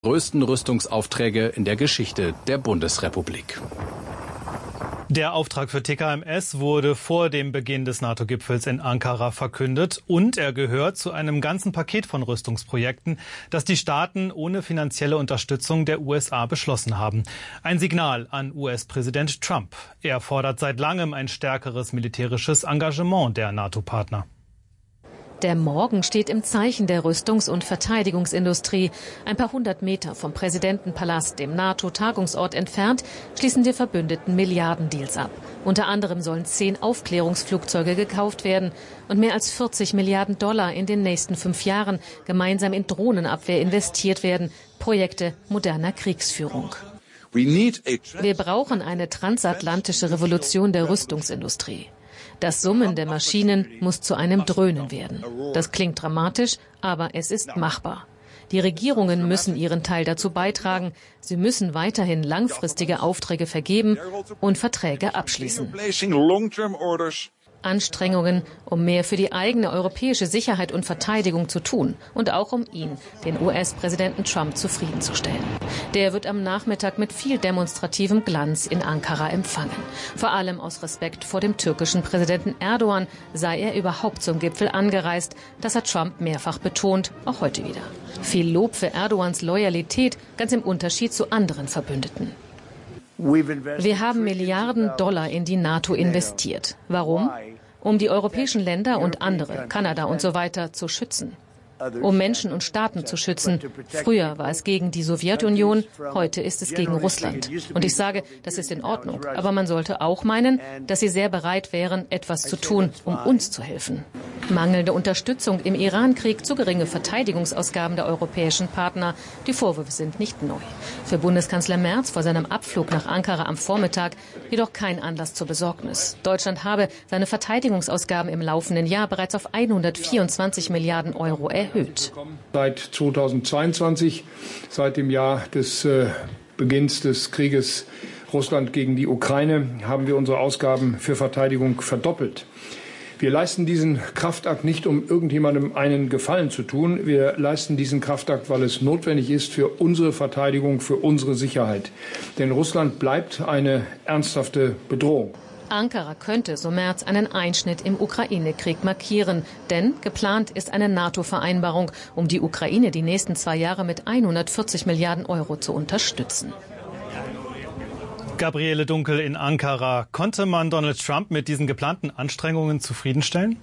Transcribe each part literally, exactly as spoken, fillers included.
größten Rüstungsaufträge in der Geschichte der Bundesrepublik. Der Auftrag für T K M S wurde vor dem Beginn des NATO-Gipfels in Ankara verkündet und er gehört zu einem ganzen Paket von Rüstungsprojekten, das die Staaten ohne finanzielle Unterstützung der U S A beschlossen haben. Ein Signal an U S-Präsident Trump. Er fordert seit langem ein stärkeres militärisches Engagement der NATO-Partner. Der Morgen steht im Zeichen der Rüstungs- und Verteidigungsindustrie. Ein paar hundert Meter vom Präsidentenpalast, dem NATO-Tagungsort entfernt, schließen die Verbündeten Milliardendeals ab. Unter anderem sollen zehn Aufklärungsflugzeuge gekauft werden und mehr als vierzig Milliarden Dollar in den nächsten fünf Jahren gemeinsam in Drohnenabwehr investiert werden. Projekte moderner Kriegsführung. Wir brauchen eine transatlantische Revolution der Rüstungsindustrie. Das Summen der Maschinen muss zu einem Dröhnen werden. Das klingt dramatisch, aber es ist machbar. Die Regierungen müssen ihren Teil dazu beitragen. Sie müssen weiterhin langfristige Aufträge vergeben und Verträge abschließen. Anstrengungen, um mehr für die eigene europäische Sicherheit und Verteidigung zu tun und auch um ihn, den U S-Präsidenten Trump, zufriedenzustellen. Der wird am Nachmittag mit viel demonstrativem Glanz in Ankara empfangen. Vor allem aus Respekt vor dem türkischen Präsidenten Erdogan sei er überhaupt zum Gipfel angereist. Das hat Trump mehrfach betont, auch heute wieder. Viel Lob für Erdogans Loyalität, ganz im Unterschied zu anderen Verbündeten. Wir haben Milliarden Dollar in die NATO investiert. Warum? Um die europäischen Länder und andere, Kanada und so weiter, zu schützen. Um Menschen und Staaten zu schützen. Früher war es gegen die Sowjetunion, heute ist es gegen Russland. Und ich sage, das ist in Ordnung. Aber man sollte auch meinen, dass sie sehr bereit wären, etwas zu tun, um uns zu helfen. Mangelnde Unterstützung im Iran-Krieg, zu geringe Verteidigungsausgaben der europäischen Partner. Die Vorwürfe sind nicht neu. Für Bundeskanzler Merz vor seinem Abflug nach Ankara am Vormittag jedoch kein Anlass zur Besorgnis. Deutschland habe seine Verteidigungsausgaben im laufenden Jahr bereits auf hundertvierundzwanzig Milliarden Euro erhöht. Seit zweitausendzweiundzwanzig, seit dem Jahr des äh, Beginns des Krieges Russland gegen die Ukraine, haben wir unsere Ausgaben für Verteidigung verdoppelt. Wir leisten diesen Kraftakt nicht, um irgendjemandem einen Gefallen zu tun. Wir leisten diesen Kraftakt, weil es notwendig ist für unsere Verteidigung, für unsere Sicherheit. Denn Russland bleibt eine ernsthafte Bedrohung. Ankara könnte, so Merz, einen Einschnitt im Ukraine-Krieg markieren. Denn geplant ist eine NATO-Vereinbarung, um die Ukraine die nächsten zwei Jahre mit hundertvierzig Milliarden Euro zu unterstützen. Gabriele Dunkel in Ankara. Konnte man Donald Trump mit diesen geplanten Anstrengungen zufriedenstellen?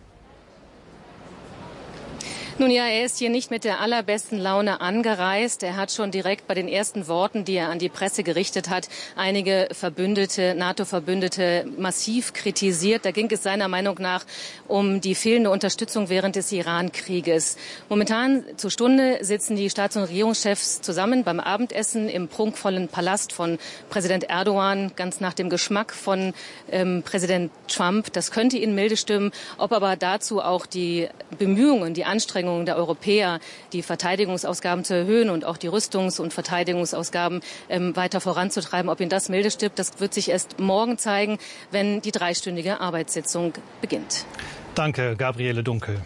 Nun ja, er ist hier nicht mit der allerbesten Laune angereist. Er hat schon direkt bei den ersten Worten, die er an die Presse gerichtet hat, einige Verbündete, NATO-Verbündete massiv kritisiert. Da ging es seiner Meinung nach um die fehlende Unterstützung während des Iran-Krieges. Momentan zur Stunde sitzen die Staats- und Regierungschefs zusammen beim Abendessen im prunkvollen Palast von Präsident Erdogan, ganz nach dem Geschmack von ähm, Präsident Trump. Das könnte ihn milde stimmen. Ob aber dazu auch die Bemühungen, die Anstrengungen der Europäer, die Verteidigungsausgaben zu erhöhen und auch die Rüstungs- und Verteidigungsausgaben ähm, weiter voranzutreiben, ob ihn das milde stimmt, das wird sich erst morgen zeigen, wenn die dreistündige Arbeitssitzung beginnt. Danke, Gabriele Dunkel.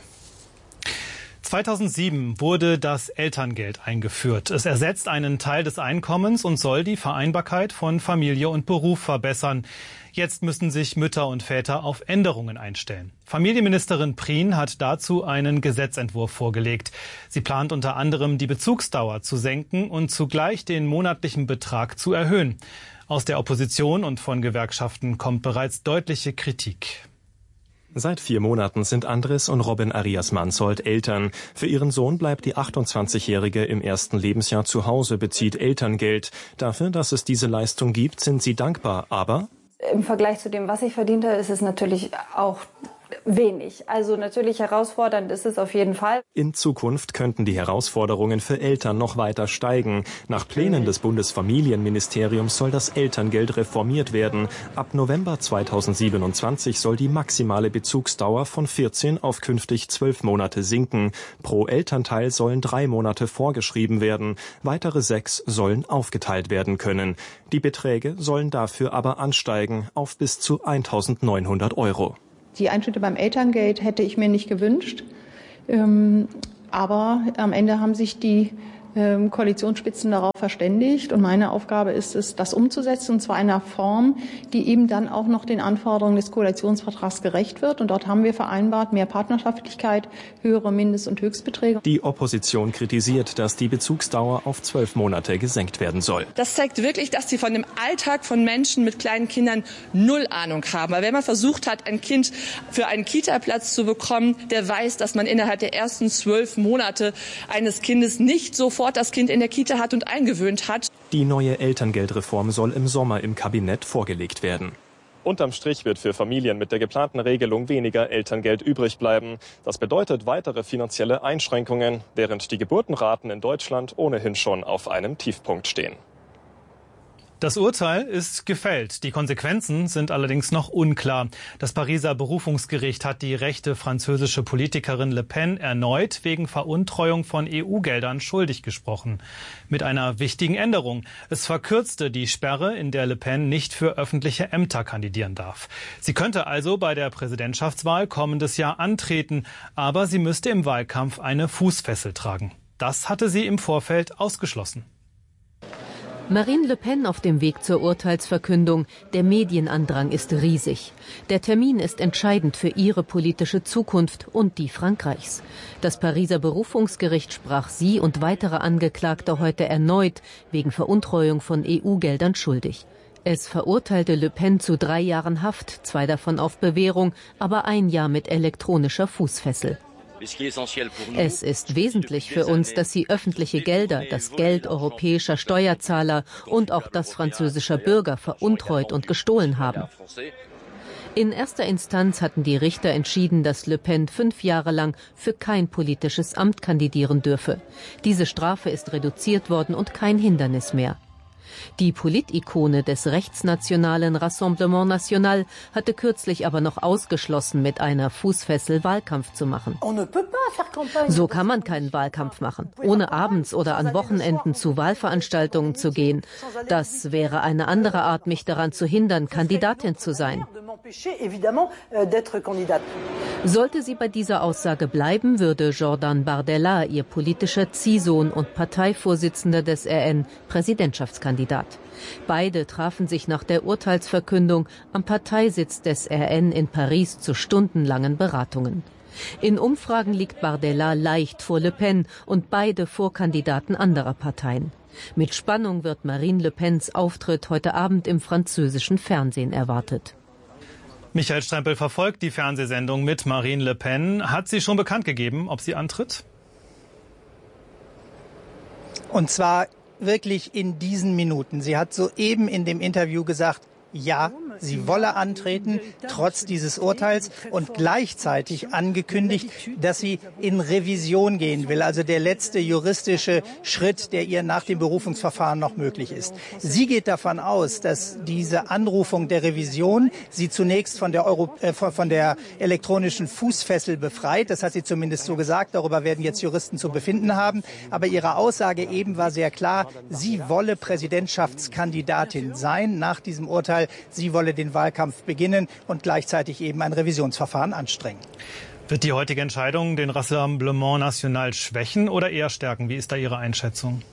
zweitausendsieben wurde das Elterngeld eingeführt. Es ersetzt einen Teil des Einkommens und soll die Vereinbarkeit von Familie und Beruf verbessern. Jetzt müssen sich Mütter und Väter auf Änderungen einstellen. Familienministerin Prien hat dazu einen Gesetzentwurf vorgelegt. Sie plant unter anderem, die Bezugsdauer zu senken und zugleich den monatlichen Betrag zu erhöhen. Aus der Opposition und von Gewerkschaften kommt bereits deutliche Kritik. Seit vier Monaten sind Andres und Robin Arias Mansold Eltern. Für ihren Sohn bleibt die achtundzwanzigjährige im ersten Lebensjahr zu Hause, bezieht Elterngeld. Dafür, dass es diese Leistung gibt, sind sie dankbar, aber im Vergleich zu dem, was ich verdiente, ist es natürlich auch wenig. Also natürlich herausfordernd ist es auf jeden Fall. In Zukunft könnten die Herausforderungen für Eltern noch weiter steigen. Nach Plänen des Bundesfamilienministeriums soll das Elterngeld reformiert werden. Ab November zweitausendsiebenundzwanzig soll die maximale Bezugsdauer von vierzehn auf künftig zwölf Monate sinken. Pro Elternteil sollen drei Monate vorgeschrieben werden. Weitere sechs sollen aufgeteilt werden können. Die Beträge sollen dafür aber ansteigen auf bis zu eintausendneunhundert Euro. Die Einschnitte beim Elterngeld hätte ich mir nicht gewünscht. Ähm, aber am Ende haben sich die äh, Koalitionsspitzen darauf verständigt. Und meine Aufgabe ist es, das umzusetzen, und zwar in einer Form, die eben dann auch noch den Anforderungen des Koalitionsvertrags gerecht wird. Und dort haben wir vereinbart, mehr Partnerschaftlichkeit, höhere Mindest- und Höchstbeträge. Die Opposition kritisiert, dass die Bezugsdauer auf zwölf Monate gesenkt werden soll. Das zeigt wirklich, dass sie von dem Alltag von Menschen mit kleinen Kindern null Ahnung haben. Weil wenn man versucht hat, ein Kind für einen Kita-Platz zu bekommen, der weiß, dass man innerhalb der ersten zwölf Monate eines Kindes nicht sofort das Kind in der Kita hat und eingewöhnt hat. Die neue Elterngeldreform soll im Sommer im Kabinett vorgelegt werden. Unterm Strich wird für Familien mit der geplanten Regelung weniger Elterngeld übrig bleiben. Das bedeutet weitere finanzielle Einschränkungen, während die Geburtenraten in Deutschland ohnehin schon auf einem Tiefpunkt stehen. Das Urteil ist gefällt. Die Konsequenzen sind allerdings noch unklar. Das Pariser Berufungsgericht hat die rechte französische Politikerin Le Pen erneut wegen Veruntreuung von E U-Geldern schuldig gesprochen. Mit einer wichtigen Änderung. Es verkürzte die Sperre, in der Le Pen nicht für öffentliche Ämter kandidieren darf. Sie könnte also bei der Präsidentschaftswahl kommendes Jahr antreten, aber sie müsste im Wahlkampf eine Fußfessel tragen. Das hatte sie im Vorfeld ausgeschlossen. Marine Le Pen auf dem Weg zur Urteilsverkündung. Der Medienandrang ist riesig. Der Termin ist entscheidend für ihre politische Zukunft und die Frankreichs. Das Pariser Berufungsgericht sprach sie und weitere Angeklagte heute erneut wegen Veruntreuung von E U-Geldern schuldig. Es verurteilte Le Pen zu drei Jahren Haft, zwei davon auf Bewährung, aber ein Jahr mit elektronischer Fußfessel. Es ist wesentlich für uns, dass sie öffentliche Gelder, das Geld europäischer Steuerzahler und auch das französischer Bürger veruntreut und gestohlen haben. In erster Instanz hatten die Richter entschieden, dass Le Pen fünf Jahre lang für kein politisches Amt kandidieren dürfe. Diese Strafe ist reduziert worden und kein Hindernis mehr. Die Politikone des rechtsnationalen Rassemblement National hatte kürzlich aber noch ausgeschlossen, mit einer Fußfessel Wahlkampf zu machen. So kann man keinen Wahlkampf machen, ohne abends oder an Wochenenden zu Wahlveranstaltungen zu gehen. Das wäre eine andere Art, mich daran zu hindern, Kandidatin zu sein. Sollte sie bei dieser Aussage bleiben, würde Jordan Bardella, ihr politischer Ziehsohn und Parteivorsitzender des R N, Präsidentschaftskandidat. Beide trafen sich nach der Urteilsverkündung am Parteisitz des R N in Paris zu stundenlangen Beratungen. In Umfragen liegt Bardella leicht vor Le Pen und beide Vorkandidaten anderer Parteien. Mit Spannung wird Marine Le Pens Auftritt heute Abend im französischen Fernsehen erwartet. Michael Strempel verfolgt die Fernsehsendung mit Marine Le Pen. Hat sie schon bekannt gegeben, ob sie antritt? Und zwar wirklich in diesen Minuten. Sie hat soeben in dem Interview gesagt, ja, sie wolle antreten, trotz dieses Urteils, und gleichzeitig angekündigt, dass sie in Revision gehen will, also der letzte juristische Schritt, der ihr nach dem Berufungsverfahren noch möglich ist. Sie geht davon aus, dass diese Anrufung der Revision sie zunächst von der, Euro, äh, von der elektronischen Fußfessel befreit. Das hat sie zumindest so gesagt. Darüber werden jetzt Juristen zu befinden haben. Aber ihre Aussage eben war sehr klar, sie wolle Präsidentschaftskandidatin sein nach diesem Urteil. Sie wolle den Wahlkampf beginnen und gleichzeitig eben ein Revisionsverfahren anstrengen. Wird die heutige Entscheidung den Rassemblement National schwächen oder eher stärken? Wie ist da Ihre Einschätzung?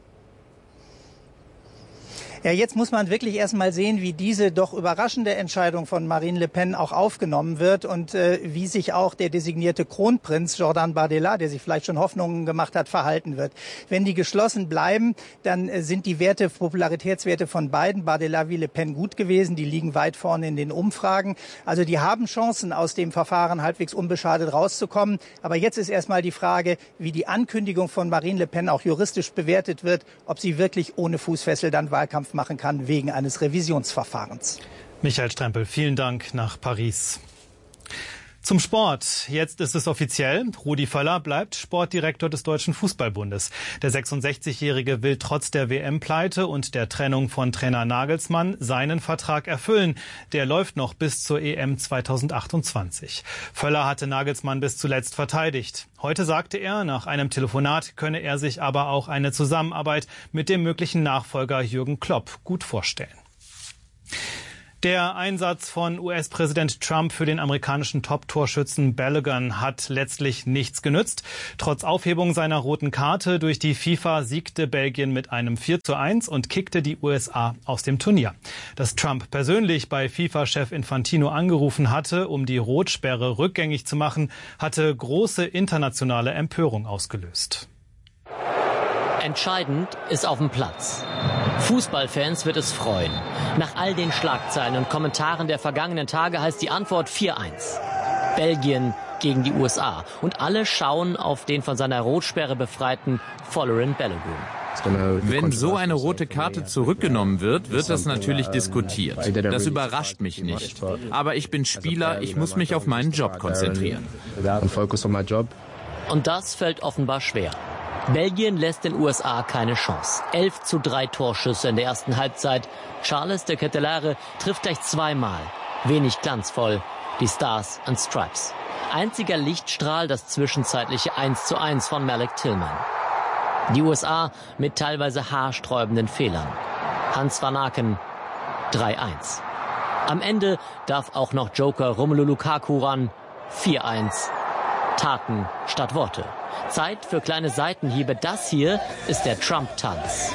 Ja, jetzt muss man wirklich erst mal sehen, wie diese doch überraschende Entscheidung von Marine Le Pen auch aufgenommen wird und äh, wie sich auch der designierte Kronprinz Jordan Bardella, der sich vielleicht schon Hoffnungen gemacht hat, verhalten wird. Wenn die geschlossen bleiben, dann äh, sind die Werte, Popularitätswerte von beiden, Bardella wie Le Pen, gut gewesen. Die liegen weit vorne in den Umfragen. Also die haben Chancen, aus dem Verfahren halbwegs unbeschadet rauszukommen. Aber jetzt ist erst mal die Frage, wie die Ankündigung von Marine Le Pen auch juristisch bewertet wird, ob sie wirklich ohne Fußfessel dann Wahlkampf machen kann wegen eines Revisionsverfahrens. Michael Strempel, vielen Dank nach Paris. Zum Sport. Jetzt ist es offiziell. Rudi Völler bleibt Sportdirektor des Deutschen Fußballbundes. Der sechsundsechzigjährige will trotz der W M-Pleite und der Trennung von Trainer Nagelsmann seinen Vertrag erfüllen. Der läuft noch bis zur E M zweitausendachtundzwanzig. Völler hatte Nagelsmann bis zuletzt verteidigt. Heute sagte er, nach einem Telefonat könne er sich aber auch eine Zusammenarbeit mit dem möglichen Nachfolger Jürgen Klopp gut vorstellen. Der Einsatz von U S-Präsident Trump für den amerikanischen Top-Torschützen Balogun hat letztlich nichts genützt. Trotz Aufhebung seiner roten Karte durch die FIFA siegte Belgien mit einem vier zu eins und kickte die U S A aus dem Turnier. Dass Trump persönlich bei FIFA-Chef Infantino angerufen hatte, um die Rotsperre rückgängig zu machen, hatte große internationale Empörung ausgelöst. Entscheidend ist auf dem Platz. Fußballfans wird es freuen. Nach all den Schlagzeilen und Kommentaren der vergangenen Tage heißt die Antwort vier eins. Belgien gegen die U S A. Und alle schauen auf den von seiner Rotsperre befreiten Folarin Balogun. Wenn so eine rote Karte zurückgenommen wird, wird das natürlich diskutiert. Das überrascht mich nicht. Aber ich bin Spieler, ich muss mich auf meinen Job konzentrieren. Und das fällt offenbar schwer. Belgien lässt den U S A keine Chance. elf zu drei Torschüsse in der ersten Halbzeit. Charles de Ketelaere trifft gleich zweimal. Wenig glanzvoll. Die Stars and Stripes. Einziger Lichtstrahl das zwischenzeitliche eins zu eins von Malik Tillman. Die U S A mit teilweise haarsträubenden Fehlern. Hans van Aken drei eins. Am Ende darf auch noch Joker Romelu Lukaku ran. vier eins. Taten statt Worte. Zeit für kleine Seitenhiebe. Das hier ist der Trump-Tanz.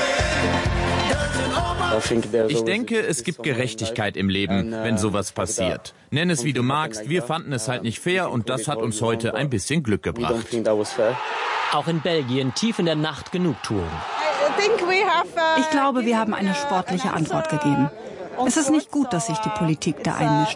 Ich denke, es gibt Gerechtigkeit im Leben, wenn sowas passiert. Nenn es wie du magst, wir fanden es halt nicht fair und das hat uns heute ein bisschen Glück gebracht. Auch in Belgien tief in der Nacht Genugtuung. Ich glaube, wir haben eine sportliche Antwort gegeben. Es ist nicht gut, dass sich die Politik da einmischt.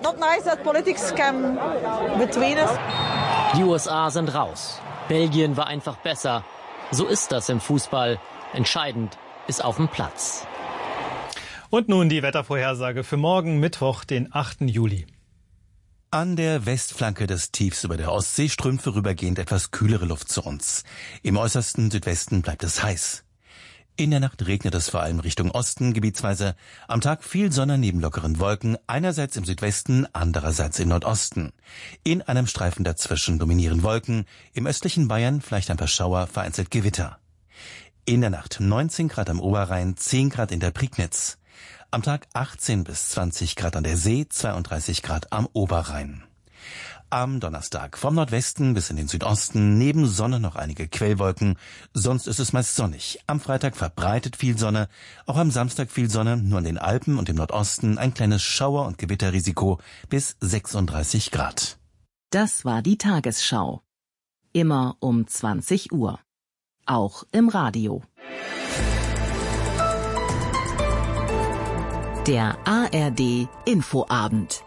Die U S A sind raus. Belgien war einfach besser. So ist das im Fußball. Entscheidend ist auf dem Platz. Und nun die Wettervorhersage für morgen Mittwoch, den achten Juli. An der Westflanke des Tiefs über der Ostsee strömt vorübergehend etwas kühlere Luft zu uns. Im äußersten Südwesten bleibt es heiß. In der Nacht regnet es vor allem Richtung Osten gebietsweise. Am Tag viel Sonne neben lockeren Wolken, einerseits im Südwesten, andererseits im Nordosten. In einem Streifen dazwischen dominieren Wolken, im östlichen Bayern vielleicht ein paar Schauer, vereinzelt Gewitter. In der Nacht neunzehn Grad am Oberrhein, zehn Grad in der Prignitz. Am Tag achtzehn bis zwanzig Grad an der See, zweiunddreißig Grad am Oberrhein. Am Donnerstag vom Nordwesten bis in den Südosten, neben Sonne noch einige Quellwolken, sonst ist es meist sonnig. Am Freitag verbreitet viel Sonne, auch am Samstag viel Sonne, nur an den Alpen und im Nordosten ein kleines Schauer- und Gewitterrisiko bis sechsunddreißig Grad. Das war die Tagesschau. Immer um zwanzig Uhr. Auch im Radio. Der A R D Infoabend.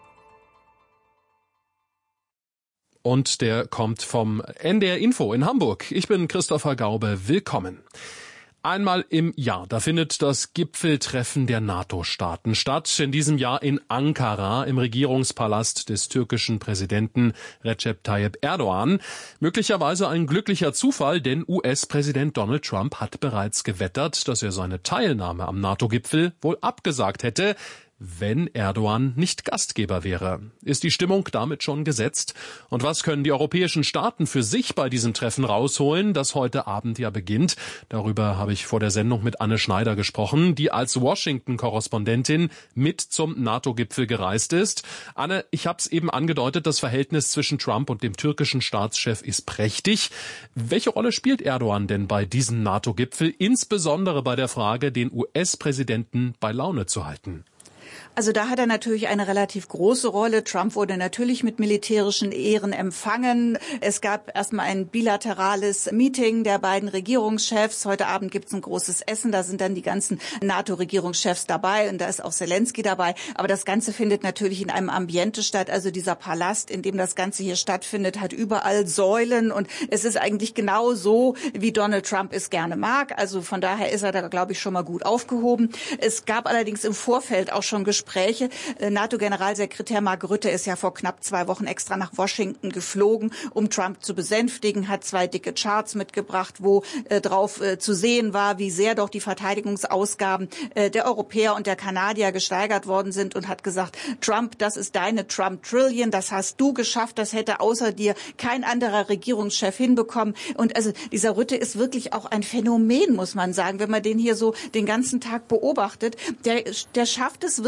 Und der kommt vom N D R Info in Hamburg. Ich bin Christopher Gaube. Willkommen. Einmal im Jahr, da findet das Gipfeltreffen der NATO-Staaten statt. In diesem Jahr in Ankara, im Regierungspalast des türkischen Präsidenten Recep Tayyip Erdogan. Möglicherweise ein glücklicher Zufall, denn U S-Präsident Donald Trump hat bereits gewettert, dass er seine Teilnahme am NATO-Gipfel wohl abgesagt hätte, wenn Erdogan nicht Gastgeber wäre. Ist die Stimmung damit schon gesetzt? Und was können die europäischen Staaten für sich bei diesem Treffen rausholen, das heute Abend ja beginnt? Darüber habe ich vor der Sendung mit Anne Schneider gesprochen, die als Washington-Korrespondentin mit zum NATO-Gipfel gereist ist. Anne, ich habe es eben angedeutet, das Verhältnis zwischen Trump und dem türkischen Staatschef ist prächtig. Welche Rolle spielt Erdogan denn bei diesem NATO-Gipfel, insbesondere bei der Frage, den U S-Präsidenten bei Laune zu halten? Also da hat er natürlich eine relativ große Rolle. Trump wurde natürlich mit militärischen Ehren empfangen. Es gab erstmal ein bilaterales Meeting der beiden Regierungschefs. Heute Abend gibt es ein großes Essen. Da sind dann die ganzen NATO-Regierungschefs dabei und da ist auch Zelensky dabei. Aber das Ganze findet natürlich in einem Ambiente statt. Also dieser Palast, in dem das Ganze hier stattfindet, hat überall Säulen und es ist eigentlich genau so, wie Donald Trump es gerne mag. Also von daher ist er da, glaube ich, schon mal gut aufgehoben. Es gab allerdings im Vorfeld auch schon Gespräche. NATO-Generalsekretär Mark Rutte ist ja vor knapp zwei Wochen extra nach Washington geflogen, um Trump zu besänftigen, hat zwei dicke Charts mitgebracht, wo äh, drauf äh, zu sehen war, wie sehr doch die Verteidigungsausgaben äh, der Europäer und der Kanadier gesteigert worden sind und hat gesagt, Trump, das ist deine Trump-Trillion, das hast du geschafft, das hätte außer dir kein anderer Regierungschef hinbekommen. Und also dieser Rutte ist wirklich auch ein Phänomen, muss man sagen, wenn man den hier so den ganzen Tag beobachtet. Der, der schafft es wirklich,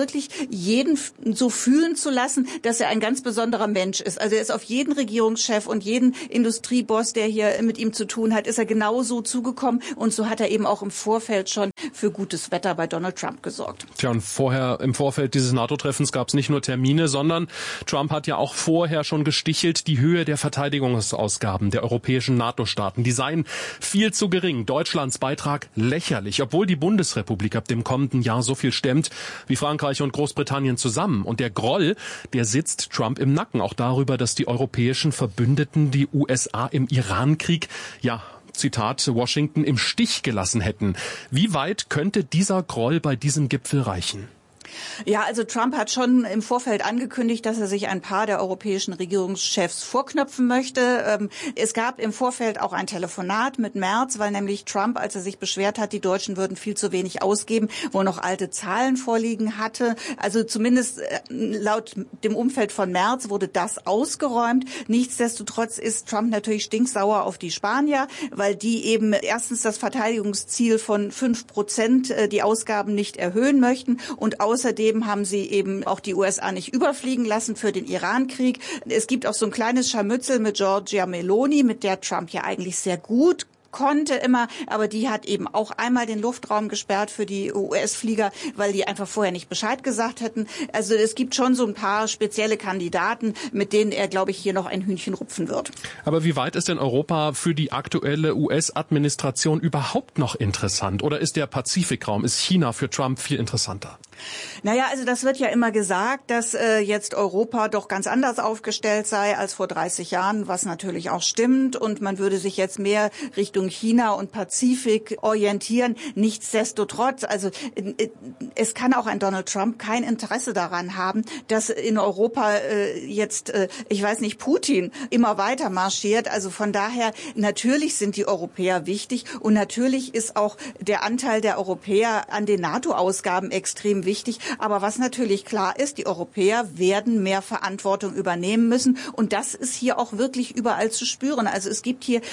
wirklich jeden so fühlen zu lassen, dass er ein ganz besonderer Mensch ist. Also er ist auf jeden Regierungschef und jeden Industrieboss, der hier mit ihm zu tun hat, ist er genauso zugekommen. Und so hat er eben auch im Vorfeld schon für gutes Wetter bei Donald Trump gesorgt. Tja, und vorher im Vorfeld dieses NATO-Treffens gab es nicht nur Termine, sondern Trump hat ja auch vorher schon gestichelt, die Höhe der Verteidigungsausgaben der europäischen NATO-Staaten, die seien viel zu gering. Deutschlands Beitrag lächerlich, obwohl die Bundesrepublik ab dem kommenden Jahr so viel stemmt wie Frankreich und Großbritannien zusammen. Und der Groll, der sitzt Trump im Nacken, auch darüber, dass die europäischen Verbündeten die U S A im Irankrieg, ja, Zitat, Washington im Stich gelassen hätten. Wie weit könnte dieser Groll bei diesem Gipfel reichen? Ja, also Trump hat schon im Vorfeld angekündigt, dass er sich ein paar der europäischen Regierungschefs vorknöpfen möchte. Es gab im Vorfeld auch ein Telefonat mit Merz, weil nämlich Trump, als er sich beschwert hat, die Deutschen würden viel zu wenig ausgeben, wo noch alte Zahlen vorliegen hatte. Also zumindest laut dem Umfeld von Merz wurde das ausgeräumt. Nichtsdestotrotz ist Trump natürlich stinksauer auf die Spanier, weil die eben erstens das Verteidigungsziel von fünf Prozent die Ausgaben nicht erhöhen möchten und außerdem Außerdem haben sie eben auch die U S A nicht überfliegen lassen für den Irankrieg. Es gibt auch so ein kleines Scharmützel mit Giorgia Meloni, mit der Trump ja eigentlich sehr gut konnte immer, aber die hat eben auch einmal den Luftraum gesperrt für die U S-Flieger, weil die einfach vorher nicht Bescheid gesagt hätten. Also es gibt schon so ein paar spezielle Kandidaten, mit denen er, glaube ich, hier noch ein Hühnchen rupfen wird. Aber wie weit ist denn Europa für die aktuelle U S-Administration überhaupt noch interessant? Oder ist der Pazifikraum, ist China für Trump viel interessanter? Naja, also das wird ja immer gesagt, dass äh, jetzt Europa doch ganz anders aufgestellt sei als vor dreißig Jahren, was natürlich auch stimmt. Und man würde sich jetzt mehr Richtung China und Pazifik orientieren. Nichtsdestotrotz, also äh, es kann auch ein Donald Trump kein Interesse daran haben, dass in Europa äh, jetzt, äh, ich weiß nicht, Putin immer weiter marschiert. Also von daher, natürlich sind die Europäer wichtig und natürlich ist auch der Anteil der Europäer an den NATO-Ausgaben extrem wichtig. Wichtig. Aber was natürlich klar ist, die Europäer werden mehr Verantwortung übernehmen müssen. Und das ist hier auch wirklich überall zu spüren. Also es gibt hier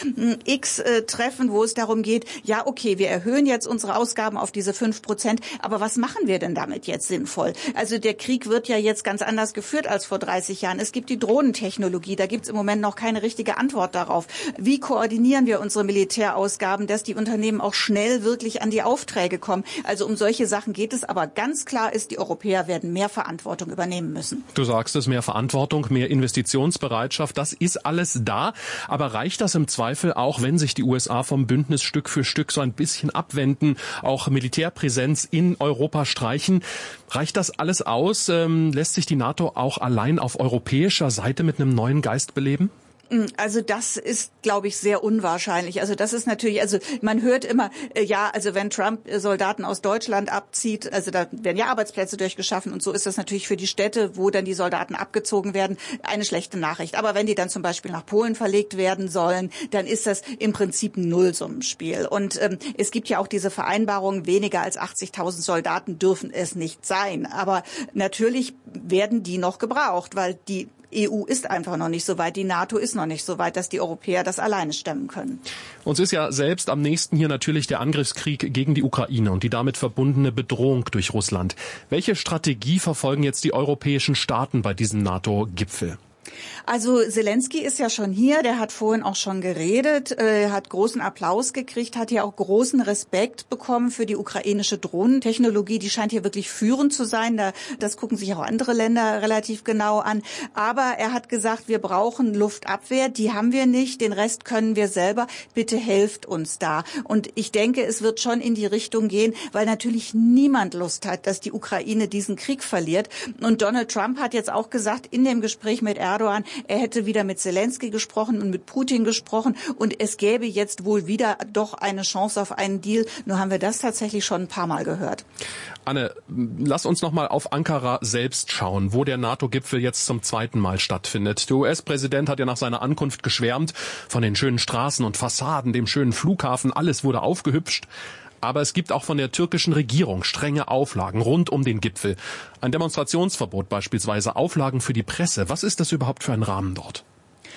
x äh, Treffen, wo es darum geht, ja, okay, wir erhöhen jetzt unsere Ausgaben auf diese fünf Prozent. Aber was machen wir denn damit jetzt sinnvoll? Also der Krieg wird ja jetzt ganz anders geführt als vor dreißig Jahren. Es gibt die Drohnentechnologie. Da gibt es im Moment noch keine richtige Antwort darauf. Wie koordinieren wir unsere Militärausgaben, dass die Unternehmen auch schnell wirklich an die Aufträge kommen? Also um solche Sachen geht es, aber ganz klar ist, die Europäer werden mehr Verantwortung übernehmen müssen. Du sagst es, mehr Verantwortung, mehr Investitionsbereitschaft, das ist alles da. Aber reicht das im Zweifel auch, wenn sich die U S A vom Bündnis Stück für Stück so ein bisschen abwenden, auch Militärpräsenz in Europa streichen? Reicht das alles aus? Ähm, lässt sich die NATO auch allein auf europäischer Seite mit einem neuen Geist beleben? Also das ist, glaube ich, sehr unwahrscheinlich. Also das ist natürlich, also man hört immer, äh, ja, also wenn Trump äh, Soldaten aus Deutschland abzieht, also da werden ja Arbeitsplätze durchgeschaffen und so ist das natürlich für die Städte, wo dann die Soldaten abgezogen werden, eine schlechte Nachricht. Aber wenn die dann zum Beispiel nach Polen verlegt werden sollen, dann ist das im Prinzip ein Nullsummenspiel. Und ähm, es gibt ja auch diese Vereinbarung, weniger als achtzigtausend Soldaten dürfen es nicht sein. Aber natürlich werden die noch gebraucht, weil die E U ist einfach noch nicht so weit, die NATO ist noch nicht so weit, dass die Europäer das alleine stemmen können. Uns ist ja selbst am nächsten hier natürlich der Angriffskrieg gegen die Ukraine und die damit verbundene Bedrohung durch Russland. Welche Strategie verfolgen jetzt die europäischen Staaten bei diesem NATO-Gipfel? Also Zelensky ist ja schon hier, der hat vorhin auch schon geredet, äh, hat großen Applaus gekriegt, hat ja auch großen Respekt bekommen für die ukrainische Drohnentechnologie. Die scheint hier wirklich führend zu sein. Da, das gucken sich auch andere Länder relativ genau an. Aber er hat gesagt, wir brauchen Luftabwehr, die haben wir nicht, den Rest können wir selber. Bitte helft uns da. Und ich denke, es wird schon in die Richtung gehen, weil natürlich niemand Lust hat, dass die Ukraine diesen Krieg verliert. Und Donald Trump hat jetzt auch gesagt, in dem Gespräch mit Erdogan, er hätte wieder mit Zelensky gesprochen und mit Putin gesprochen und es gäbe jetzt wohl wieder doch eine Chance auf einen Deal. Nur haben wir das tatsächlich schon ein paar Mal gehört. Anne, lass uns noch mal auf Ankara selbst schauen, wo der NATO-Gipfel jetzt zum zweiten Mal stattfindet. Der U S-Präsident hat ja nach seiner Ankunft geschwärmt von den schönen Straßen und Fassaden, dem schönen Flughafen. Alles wurde aufgehübscht. Aber es gibt auch von der türkischen Regierung strenge Auflagen rund um den Gipfel. Ein Demonstrationsverbot beispielsweise, Auflagen für die Presse. Was ist das überhaupt für ein Rahmen dort?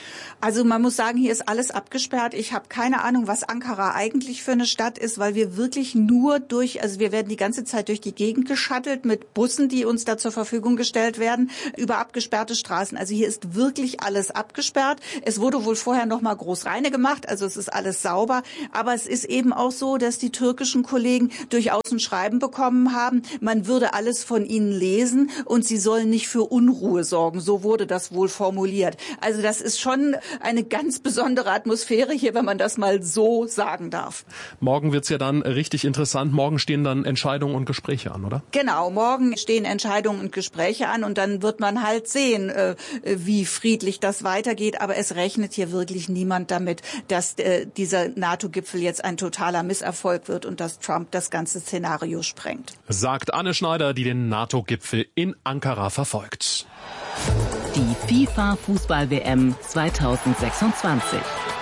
Also man muss sagen, hier ist alles abgesperrt. Ich habe keine Ahnung, was Ankara eigentlich für eine Stadt ist, weil wir wirklich nur durch, also wir werden die ganze Zeit durch die Gegend geschattelt mit Bussen, die uns da zur Verfügung gestellt werden, über abgesperrte Straßen. Also hier ist wirklich alles abgesperrt. Es wurde wohl vorher noch mal groß reine gemacht, also es ist alles sauber. Aber es ist eben auch so, dass die türkischen Kollegen durchaus ein Schreiben bekommen haben, man würde alles von ihnen lesen und sie sollen nicht für Unruhe sorgen. So wurde das wohl formuliert. Also das ist schon eine ganz besondere Atmosphäre hier, wenn man das mal so sagen darf. Morgen wird's ja dann richtig interessant. Morgen stehen dann Entscheidungen und Gespräche an, oder? Genau, morgen stehen Entscheidungen und Gespräche an und dann wird man halt sehen, äh, wie friedlich das weitergeht. Aber es rechnet hier wirklich niemand damit, dass äh, dieser NATO-Gipfel jetzt ein totaler Misserfolg wird und dass Trump das ganze Szenario sprengt. Sagt Anne Schneider, die den NATO-Gipfel in Ankara verfolgt. Die FIFA-Fußball-W M zweitausendsechsundzwanzig.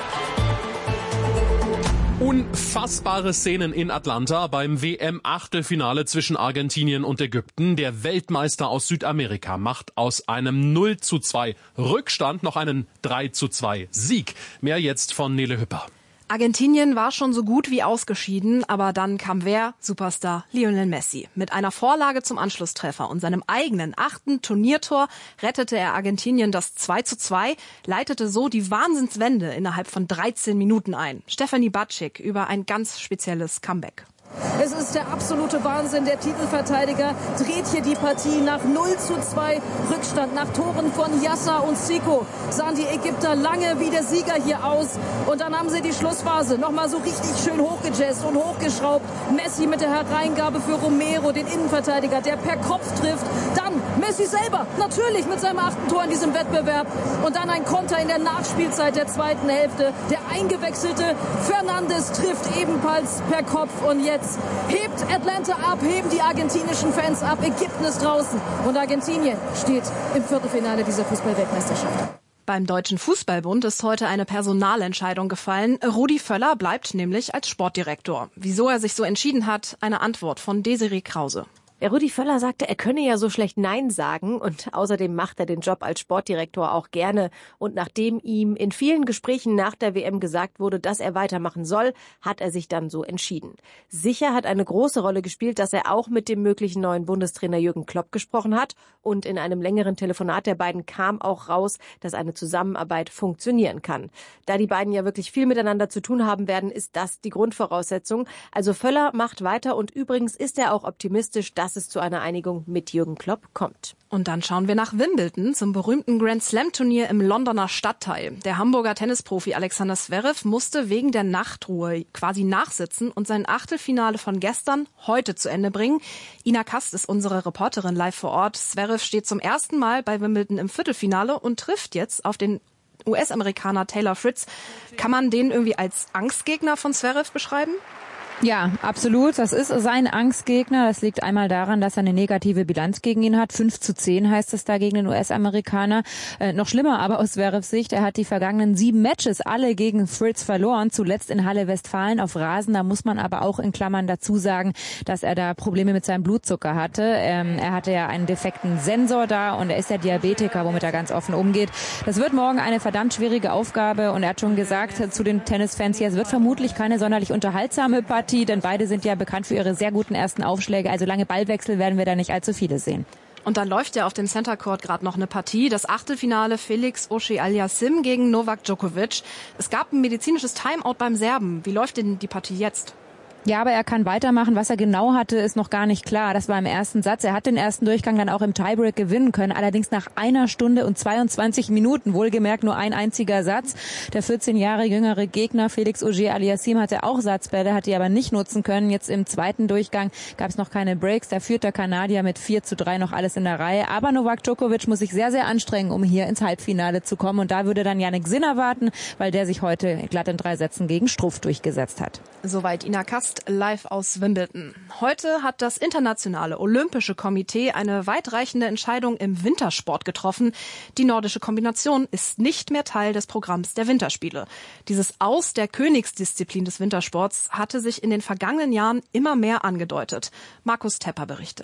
Unfassbare Szenen in Atlanta beim W M-Achtelfinale zwischen Argentinien und Ägypten. Der Weltmeister aus Südamerika macht aus einem null zu zwei Rückstand noch einen drei zu zwei Sieg. Mehr jetzt von Nele Hüpper. Argentinien war schon so gut wie ausgeschieden, aber dann kam wer? Superstar Lionel Messi. Mit einer Vorlage zum Anschlusstreffer und seinem eigenen achten Turniertor rettete er Argentinien das zwei zu zwei, leitete so die Wahnsinnswende innerhalb von dreizehn Minuten ein. Stefanie Batschik über ein ganz spezielles Comeback. Es ist der absolute Wahnsinn. Der Titelverteidiger dreht hier die Partie nach null zu zwei Rückstand. Nach Toren von Yassa und Zico sahen die Ägypter lange wie der Sieger hier aus. Und dann haben sie die Schlussphase nochmal so richtig schön hochgejazzt und hochgeschraubt. Messi mit der Hereingabe für Romero, den Innenverteidiger, der per Kopf trifft. Dann Messi selber, natürlich mit seinem achten Tor in diesem Wettbewerb. Und dann ein Konter in der Nachspielzeit der zweiten Hälfte. Der eingewechselte Fernandes trifft ebenfalls per Kopf. Und jetzt hebt Atlanta ab, heben die argentinischen Fans ab. Ägypten ist draußen und Argentinien steht im Viertelfinale dieser Fußball-Weltmeisterschaft. Beim Deutschen Fußballbund ist heute eine Personalentscheidung gefallen. Rudi Völler bleibt nämlich als Sportdirektor. Wieso er sich so entschieden hat, eine Antwort von Desiree Krause. Rudi Völler sagte, er könne ja so schlecht Nein sagen und außerdem macht er den Job als Sportdirektor auch gerne. Und nachdem ihm in vielen Gesprächen nach der W M gesagt wurde, dass er weitermachen soll, hat er sich dann so entschieden. Sicher hat eine große Rolle gespielt, dass er auch mit dem möglichen neuen Bundestrainer Jürgen Klopp gesprochen hat und in einem längeren Telefonat der beiden kam auch raus, dass eine Zusammenarbeit funktionieren kann. Da die beiden ja wirklich viel miteinander zu tun haben werden, ist das die Grundvoraussetzung. Also Völler macht weiter und übrigens ist er auch optimistisch, dass es zu einer Einigung mit Jürgen Klopp kommt. Und dann schauen wir nach Wimbledon zum berühmten Grand Slam Turnier im Londoner Stadtteil. Der Hamburger Tennisprofi Alexander Zverev musste wegen der Nachtruhe quasi nachsitzen und sein Achtelfinale von gestern heute zu Ende bringen. Ina Kast ist unsere Reporterin live vor Ort. Zverev steht zum ersten Mal bei Wimbledon im Viertelfinale und trifft jetzt auf den U S-Amerikaner Taylor Fritz. Kann man den irgendwie als Angstgegner von Zverev beschreiben? Ja, absolut. Das ist sein Angstgegner. Das liegt einmal daran, dass er eine negative Bilanz gegen ihn hat. fünf zu zehn heißt es da gegen den U S-Amerikaner. Äh, noch schlimmer aber aus Zverevs Sicht, er hat die vergangenen sieben Matches alle gegen Fritz verloren. Zuletzt in Halle Westfalen auf Rasen. Da muss man aber auch in Klammern dazu sagen, dass er da Probleme mit seinem Blutzucker hatte. Ähm, er hatte ja einen defekten Sensor da und er ist ja Diabetiker, womit er ganz offen umgeht. Das wird morgen eine verdammt schwierige Aufgabe und er hat schon gesagt zu den Tennisfans hier, es wird vermutlich keine sonderlich unterhaltsame Partie, denn beide sind ja bekannt für ihre sehr guten ersten Aufschläge. Also lange Ballwechsel werden wir da nicht allzu viele sehen. Und dann läuft ja auf dem Center Court gerade noch eine Partie. Das Achtelfinale Felix Auger-Aliassime gegen Novak Djokovic. Es gab ein medizinisches Timeout beim Serben. Wie läuft denn die Partie jetzt? Ja, aber er kann weitermachen. Was er genau hatte, ist noch gar nicht klar. Das war im ersten Satz. Er hat den ersten Durchgang dann auch im Tiebreak gewinnen können. Allerdings nach einer Stunde und zweiundzwanzig Minuten. Wohlgemerkt nur ein einziger Satz. Der vierzehn Jahre jüngere Gegner Felix Auger-Aliassime hatte auch Satzbälle, hat die aber nicht nutzen können. Jetzt im zweiten Durchgang gab es noch keine Breaks. Da führt der Kanadier mit vier zu drei noch alles in der Reihe. Aber Novak Djokovic muss sich sehr, sehr anstrengen, um hier ins Halbfinale zu kommen. Und da würde dann Jannik Sinner warten, weil der sich heute glatt in drei Sätzen gegen Struff durchgesetzt hat. Soweit Ina Kast live aus Wimbledon. Heute hat das Internationale Olympische Komitee eine weitreichende Entscheidung im Wintersport getroffen. Die nordische Kombination ist nicht mehr Teil des Programms der Winterspiele. Dieses Aus der Königsdisziplin des Wintersports hatte sich in den vergangenen Jahren immer mehr angedeutet. Markus Tepper berichtet.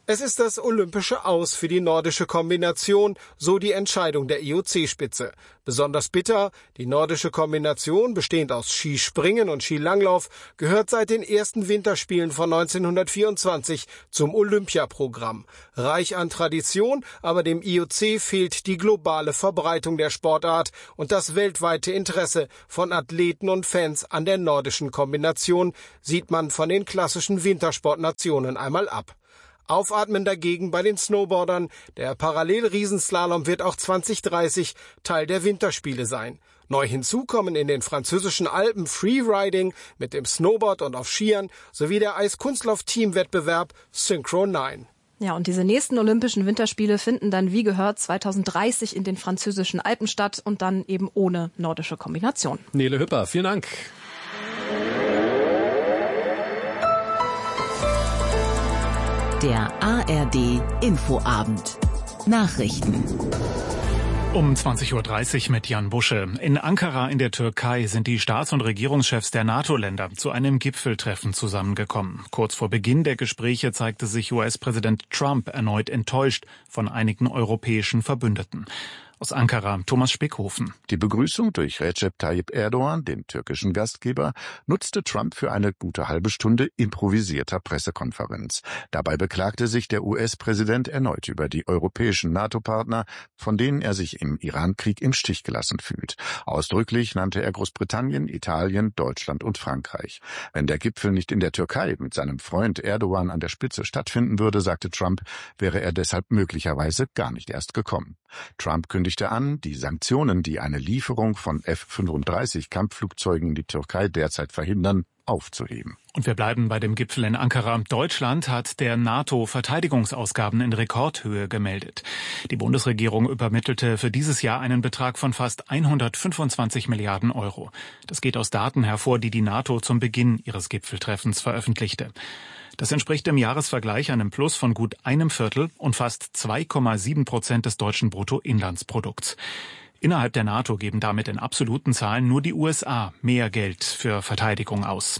Es ist das olympische Aus für die nordische Kombination, so die Entscheidung der I O C-Spitze. Besonders bitter, die nordische Kombination, bestehend aus Skispringen und Skilanglauf, gehört seit den ersten Winterspielen von neunzehnhundertvierundzwanzig zum Olympiaprogramm. Reich an Tradition, aber dem I O C fehlt die globale Verbreitung der Sportart und das weltweite Interesse von Athleten und Fans an der nordischen Kombination, sieht man von den klassischen Wintersportnationen einmal ab. Aufatmen dagegen bei den Snowboardern. Der Parallel-Riesenslalom wird auch zwanzig dreißig Teil der Winterspiele sein. Neu hinzu kommen in den französischen Alpen Freeriding mit dem Snowboard und auf Skiern sowie der Eiskunstlauf-Teamwettbewerb Synchro neun. Ja, und diese nächsten Olympischen Winterspiele finden dann, wie gehört, zweitausenddreißig in den französischen Alpen statt und dann eben ohne nordische Kombination. Nele Hüpper, vielen Dank. Der A R D Infoabend. Nachrichten. Um zwanzig Uhr dreißig mit Jan Busche. In Ankara in der Türkei sind die Staats- und Regierungschefs der NATO-Länder zu einem Gipfeltreffen zusammengekommen. Kurz vor Beginn der Gespräche zeigte sich U S-Präsident Trump erneut enttäuscht von einigen europäischen Verbündeten. Aus Ankara, Thomas Speckhofen. Die Begrüßung durch Recep Tayyip Erdogan, den türkischen Gastgeber, nutzte Trump für eine gute halbe Stunde improvisierter Pressekonferenz. Dabei beklagte sich der U S-Präsident erneut über die europäischen NATO-Partner, von denen er sich im Iran-Krieg im Stich gelassen fühlt. Ausdrücklich nannte er Großbritannien, Italien, Deutschland und Frankreich. Wenn der Gipfel nicht in der Türkei mit seinem Freund Erdogan an der Spitze stattfinden würde, sagte Trump, wäre er deshalb möglicherweise gar nicht erst gekommen. Trump kündigte an, die Sanktionen, die eine Lieferung von F fünfunddreißig Kampfflugzeugen in die Türkei derzeit verhindern, aufzuheben. Und wir bleiben bei dem Gipfel in Ankara. Deutschland hat der NATO Verteidigungsausgaben in Rekordhöhe gemeldet. Die Bundesregierung übermittelte für dieses Jahr einen Betrag von fast hundertfünfundzwanzig Milliarden Euro. Das geht aus Daten hervor, die die NATO zum Beginn ihres Gipfeltreffens veröffentlichte. Das entspricht im Jahresvergleich einem Plus von gut einem Viertel und fast zwei Komma sieben Prozent des deutschen Bruttoinlandsprodukts. Innerhalb der NATO geben damit in absoluten Zahlen nur die U S A mehr Geld für Verteidigung aus.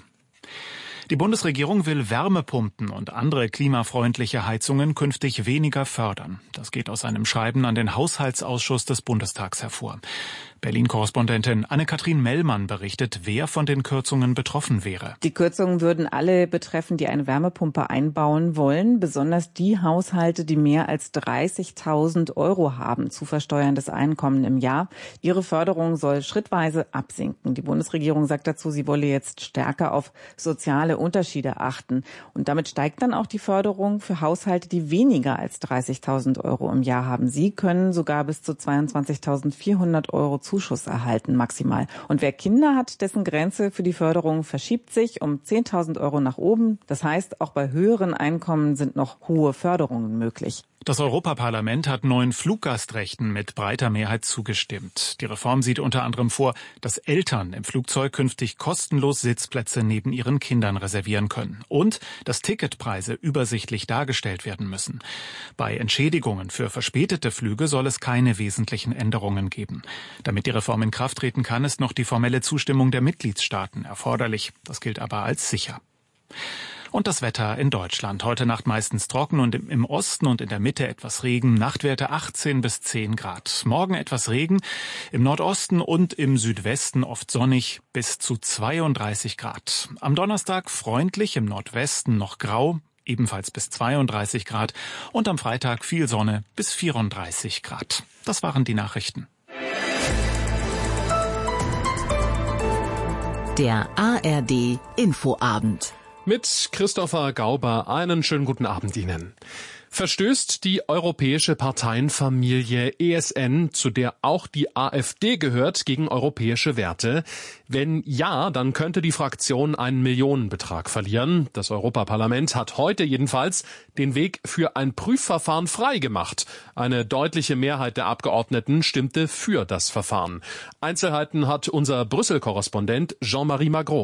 Die Bundesregierung will Wärmepumpen und andere klimafreundliche Heizungen künftig weniger fördern. Das geht aus einem Schreiben an den Haushaltsausschuss des Bundestags hervor. Berlin-Korrespondentin Anne-Kathrin Mellmann berichtet, wer von den Kürzungen betroffen wäre. Die Kürzungen würden alle betreffen, die eine Wärmepumpe einbauen wollen. Besonders die Haushalte, die mehr als dreißigtausend Euro haben, zu versteuerndes Einkommen im Jahr. Ihre Förderung soll schrittweise absinken. Die Bundesregierung sagt dazu, sie wolle jetzt stärker auf soziale Unterschiede achten. Und damit steigt dann auch die Förderung für Haushalte, die weniger als dreißigtausend Euro im Jahr haben. Sie können sogar bis zu zweiundzwanzigtausendvierhundert Euro Zuschuss erhalten maximal. Und wer Kinder hat, dessen Grenze für die Förderung verschiebt sich um zehntausend Euro nach oben. Das heißt, auch bei höheren Einkommen sind noch hohe Förderungen möglich. Das Europaparlament hat neuen Fluggastrechten mit breiter Mehrheit zugestimmt. Die Reform sieht unter anderem vor, dass Eltern im Flugzeug künftig kostenlos Sitzplätze neben ihren Kindern reservieren können und dass Ticketpreise übersichtlich dargestellt werden müssen. Bei Entschädigungen für verspätete Flüge soll es keine wesentlichen Änderungen geben. Damit die Reform in Kraft treten kann, ist noch die formelle Zustimmung der Mitgliedstaaten erforderlich. Das gilt aber als sicher. Und das Wetter in Deutschland. Heute Nacht meistens trocken und im Osten und in der Mitte etwas Regen. Nachtwerte achtzehn bis zehn Grad. Morgen etwas Regen. Im Nordosten und im Südwesten oft sonnig bis zu zweiunddreißig Grad. Am Donnerstag freundlich, im Nordwesten noch grau, ebenfalls bis zweiunddreißig Grad. Und am Freitag viel Sonne bis vierunddreißig Grad. Das waren die Nachrichten. Der A R D Infoabend. Mit Christopher Gauber einen schönen guten Abend Ihnen. Verstößt die europäische Parteienfamilie E S N, zu der auch die AfD gehört, gegen europäische Werte? Wenn ja, dann könnte die Fraktion einen Millionenbetrag verlieren. Das Europaparlament hat heute jedenfalls den Weg für ein Prüfverfahren freigemacht. Eine deutliche Mehrheit der Abgeordneten stimmte für das Verfahren. Einzelheiten hat unser Brüssel-Korrespondent Jean-Marie Magro.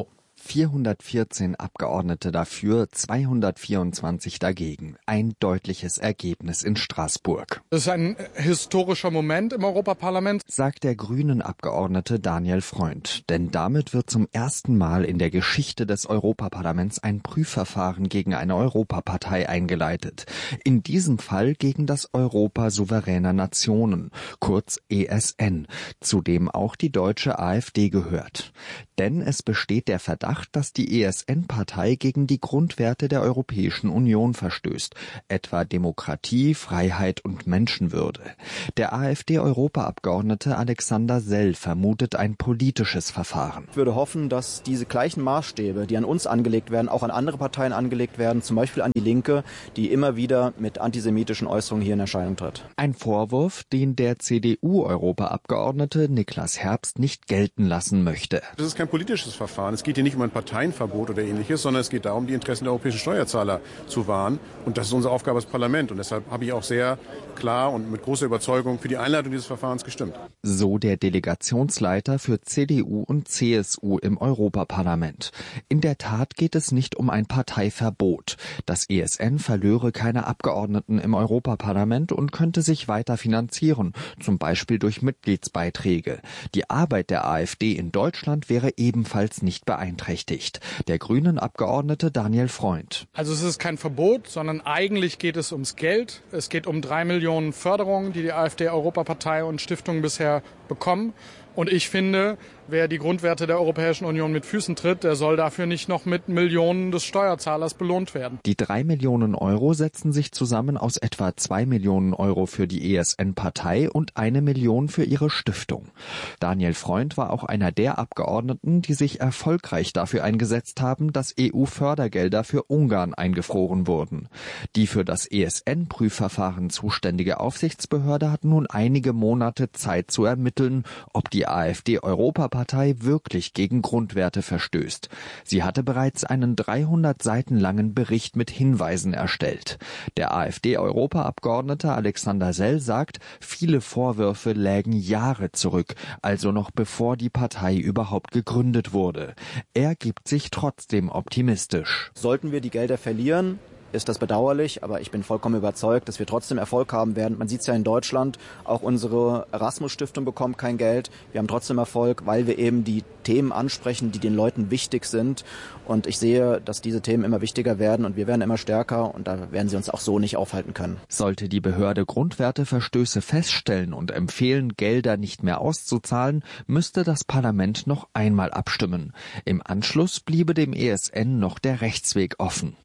vierhundertvierzehn Abgeordnete dafür, zweihundertvierundzwanzig dagegen. Ein deutliches Ergebnis in Straßburg. Das ist ein historischer Moment im Europaparlament, sagt der Grünen-Abgeordnete Daniel Freund. Denn damit wird zum ersten Mal in der Geschichte des Europaparlaments ein Prüfverfahren gegen eine Europapartei eingeleitet. In diesem Fall gegen das Europa souveräner Nationen, kurz E S N, zu dem auch die deutsche AfD gehört. Denn es besteht der Verdacht, dass die E S N-Partei gegen die Grundwerte der Europäischen Union verstößt, etwa Demokratie, Freiheit und Menschenwürde. Der AfD-Europaabgeordnete Alexander Sell vermutet ein politisches Verfahren. Ich würde hoffen, dass diese gleichen Maßstäbe, die an uns angelegt werden, auch an andere Parteien angelegt werden, zum Beispiel an die Linke, die immer wieder mit antisemitischen Äußerungen hier in Erscheinung tritt. Ein Vorwurf, den der C D U-Europaabgeordnete Niklas Herbst nicht gelten lassen möchte. Das ist kein politisches Verfahren. Es geht hier nicht um ein Parteienverbot oder ähnliches, sondern es geht darum, die Interessen der europäischen Steuerzahler zu wahren. Und das ist unsere Aufgabe als Parlament. Und deshalb habe ich auch sehr klar und mit großer Überzeugung für die Einleitung dieses Verfahrens gestimmt. So der Delegationsleiter für C D U und C S U im Europaparlament. In der Tat geht es nicht um ein Parteiverbot. Das E S N verlöre keine Abgeordneten im Europaparlament und könnte sich weiter finanzieren, zum Beispiel durch Mitgliedsbeiträge. Die Arbeit der AfD in Deutschland wäre ebenfalls nicht beeinträchtigt. Der Grünen-Abgeordnete Daniel Freund. Also es ist kein Verbot, sondern eigentlich geht es ums Geld. Es geht um drei Millionen Förderungen, die die AfD-Europapartei und Stiftungen bisher bekommen. Und ich finde, wer die Grundwerte der Europäischen Union mit Füßen tritt, der soll dafür nicht noch mit Millionen des Steuerzahlers belohnt werden. Die drei Millionen Euro setzen sich zusammen aus etwa zwei Millionen Euro für die E S N-Partei und eine Million für ihre Stiftung. Daniel Freund war auch einer der Abgeordneten, die sich erfolgreich dafür eingesetzt haben, dass E U-Fördergelder für Ungarn eingefroren wurden. Die für das E S N-Prüfverfahren zuständige Aufsichtsbehörde hat nun einige Monate Zeit zu ermitteln, ob die AfD-Europapartei wirklich gegen Grundwerte verstößt. Sie hatte bereits einen dreihundert Seiten langen Bericht mit Hinweisen erstellt. Der AfD-Europaabgeordnete Alexander Sell sagt, viele Vorwürfe lägen Jahre zurück, also noch bevor die Partei überhaupt gegründet wurde. Er gibt sich trotzdem optimistisch. Sollten wir die Gelder verlieren, ist das bedauerlich, aber ich bin vollkommen überzeugt, dass wir trotzdem Erfolg haben werden. Man sieht es ja in Deutschland, auch unsere Erasmus-Stiftung bekommt kein Geld. Wir haben trotzdem Erfolg, weil wir eben die Themen ansprechen, die den Leuten wichtig sind. Und ich sehe, dass diese Themen immer wichtiger werden und wir werden immer stärker und da werden sie uns auch so nicht aufhalten können. Sollte die Behörde Grundwerteverstöße feststellen und empfehlen, Gelder nicht mehr auszuzahlen, müsste das Parlament noch einmal abstimmen. Im Anschluss bliebe dem E S N noch der Rechtsweg offen.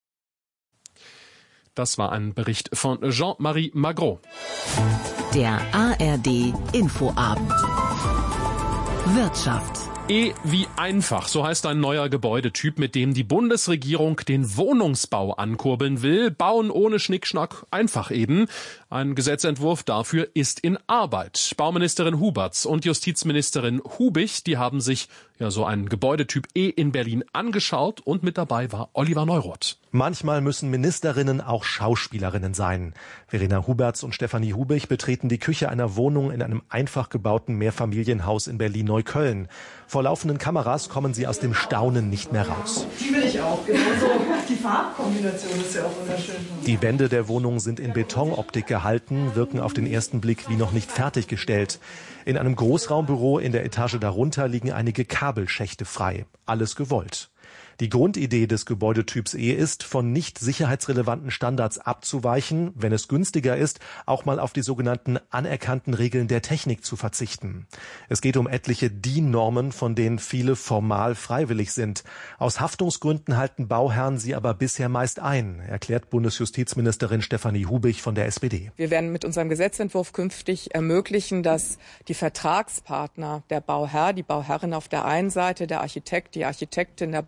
Das war ein Bericht von Jean-Marie Magro. Der A R D Infoabend. Wirtschaft. E wie einfach, so heißt ein neuer Gebäudetyp, mit dem die Bundesregierung den Wohnungsbau ankurbeln will. Bauen ohne Schnickschnack, einfach eben. Ein Gesetzentwurf dafür ist in Arbeit. Bauministerin Huberts und Justizministerin Hubich, die haben sich ja so einen Gebäudetyp E in Berlin angeschaut und mit dabei war Oliver Neuroth. Manchmal müssen Ministerinnen auch Schauspielerinnen sein. Verena Huberts und Stefanie Hubich betreten die Küche einer Wohnung in einem einfach gebauten Mehrfamilienhaus in Berlin-Neukölln. Vor laufenden Kameras kommen sie aus dem Staunen nicht mehr raus. Die will ich auch, genauso. Die Farbkombination ist ja auch wunderschön. Die Wände der Wohnung sind in Betonoptik gehalten, wirken auf den ersten Blick wie noch nicht fertiggestellt. In einem Großraumbüro in der Etage darunter liegen einige Kabelschächte frei. Alles gewollt. Die Grundidee des Gebäudetyps E ist, von nicht sicherheitsrelevanten Standards abzuweichen, wenn es günstiger ist, auch mal auf die sogenannten anerkannten Regeln der Technik zu verzichten. Es geht um etliche D I N-Normen, von denen viele formal freiwillig sind. Aus Haftungsgründen halten Bauherren sie aber bisher meist ein, erklärt Bundesjustizministerin Stefanie Hubich von der S P D. Wir werden mit unserem Gesetzentwurf künftig ermöglichen, dass die Vertragspartner, der Bauherr, die Bauherrin auf der einen Seite, der Architekt, die Architektin, der Bauunternehmer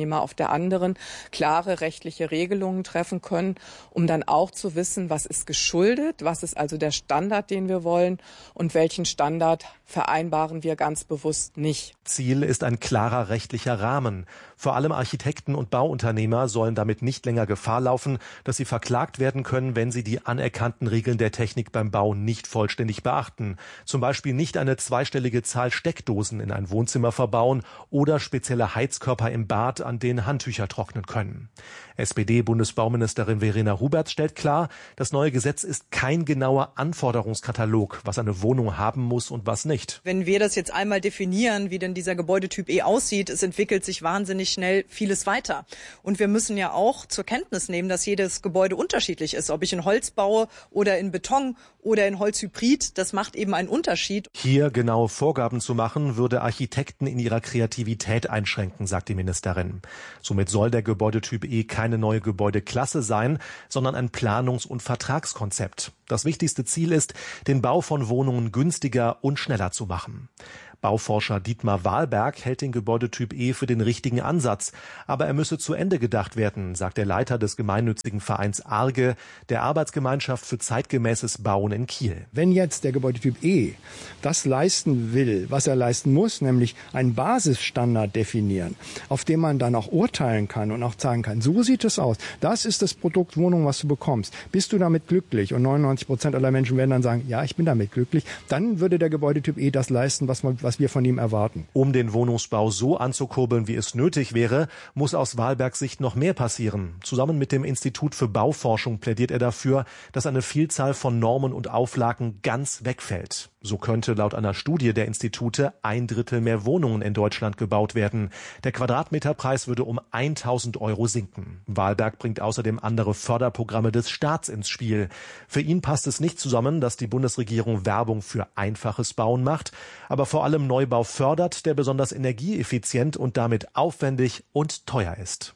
Bauunternehmer auf der anderen klare rechtliche Regelungen treffen können, um dann auch zu wissen, was ist geschuldet, was ist also der Standard, den wir wollen und welchen Standard vereinbaren wir ganz bewusst nicht. Ziel ist ein klarer rechtlicher Rahmen. Vor allem Architekten und Bauunternehmer sollen damit nicht länger Gefahr laufen, dass sie verklagt werden können, wenn sie die anerkannten Regeln der Technik beim Bau nicht vollständig beachten. Zum Beispiel nicht eine zweistellige Zahl Steckdosen in ein Wohnzimmer verbauen oder spezielle Heizkörper im Bad, an denen Handtücher trocknen können. S P D-Bundesbauministerin Verena Huberts stellt klar, das neue Gesetz ist kein genauer Anforderungskatalog, was eine Wohnung haben muss und was nicht. Wenn wir das jetzt einmal definieren, wie denn dieser Gebäudetyp E aussieht, es entwickelt sich wahnsinnig schnell vieles weiter. Und wir müssen ja auch zur Kenntnis nehmen, dass jedes Gebäude unterschiedlich ist. Ob ich in Holz baue oder in Beton oder in Holzhybrid, das macht eben einen Unterschied. Hier genaue Vorgaben zu machen, würde Architekten in ihrer Kreativität einschränken, sagt die Ministerin. Somit soll der Gebäudetyp E keine neue Gebäudeklasse sein, sondern ein Planungs- und Vertragskonzept. Das wichtigste Ziel ist, den Bau von Wohnungen günstiger und schneller zu machen. Bauforscher Dietmar Wahlberg hält den Gebäudetyp E für den richtigen Ansatz. Aber er müsse zu Ende gedacht werden, sagt der Leiter des gemeinnützigen Vereins Arge, der Arbeitsgemeinschaft für zeitgemäßes Bauen in Kiel. Wenn jetzt der Gebäudetyp E das leisten will, was er leisten muss, nämlich einen Basisstandard definieren, auf dem man dann auch urteilen kann und auch sagen kann, so sieht es aus, das ist das Produkt Wohnung, was du bekommst. Bist du damit glücklich? Und neunundneunzig Prozent aller Menschen werden dann sagen, ja, ich bin damit glücklich. Dann würde der Gebäudetyp E das leisten, was man was wir von ihm erwarten. Um den Wohnungsbau so anzukurbeln, wie es nötig wäre, muss aus Wahlbergs Sicht noch mehr passieren. Zusammen mit dem Institut für Bauforschung plädiert er dafür, dass eine Vielzahl von Normen und Auflagen ganz wegfällt. So könnte laut einer Studie der Institute ein Drittel mehr Wohnungen in Deutschland gebaut werden. Der Quadratmeterpreis würde um tausend Euro sinken. Wahlberg bringt außerdem andere Förderprogramme des Staats ins Spiel. Für ihn passt es nicht zusammen, dass die Bundesregierung Werbung für einfaches Bauen macht, aber vor allem Neubau fördert, der besonders energieeffizient und damit aufwendig und teuer ist.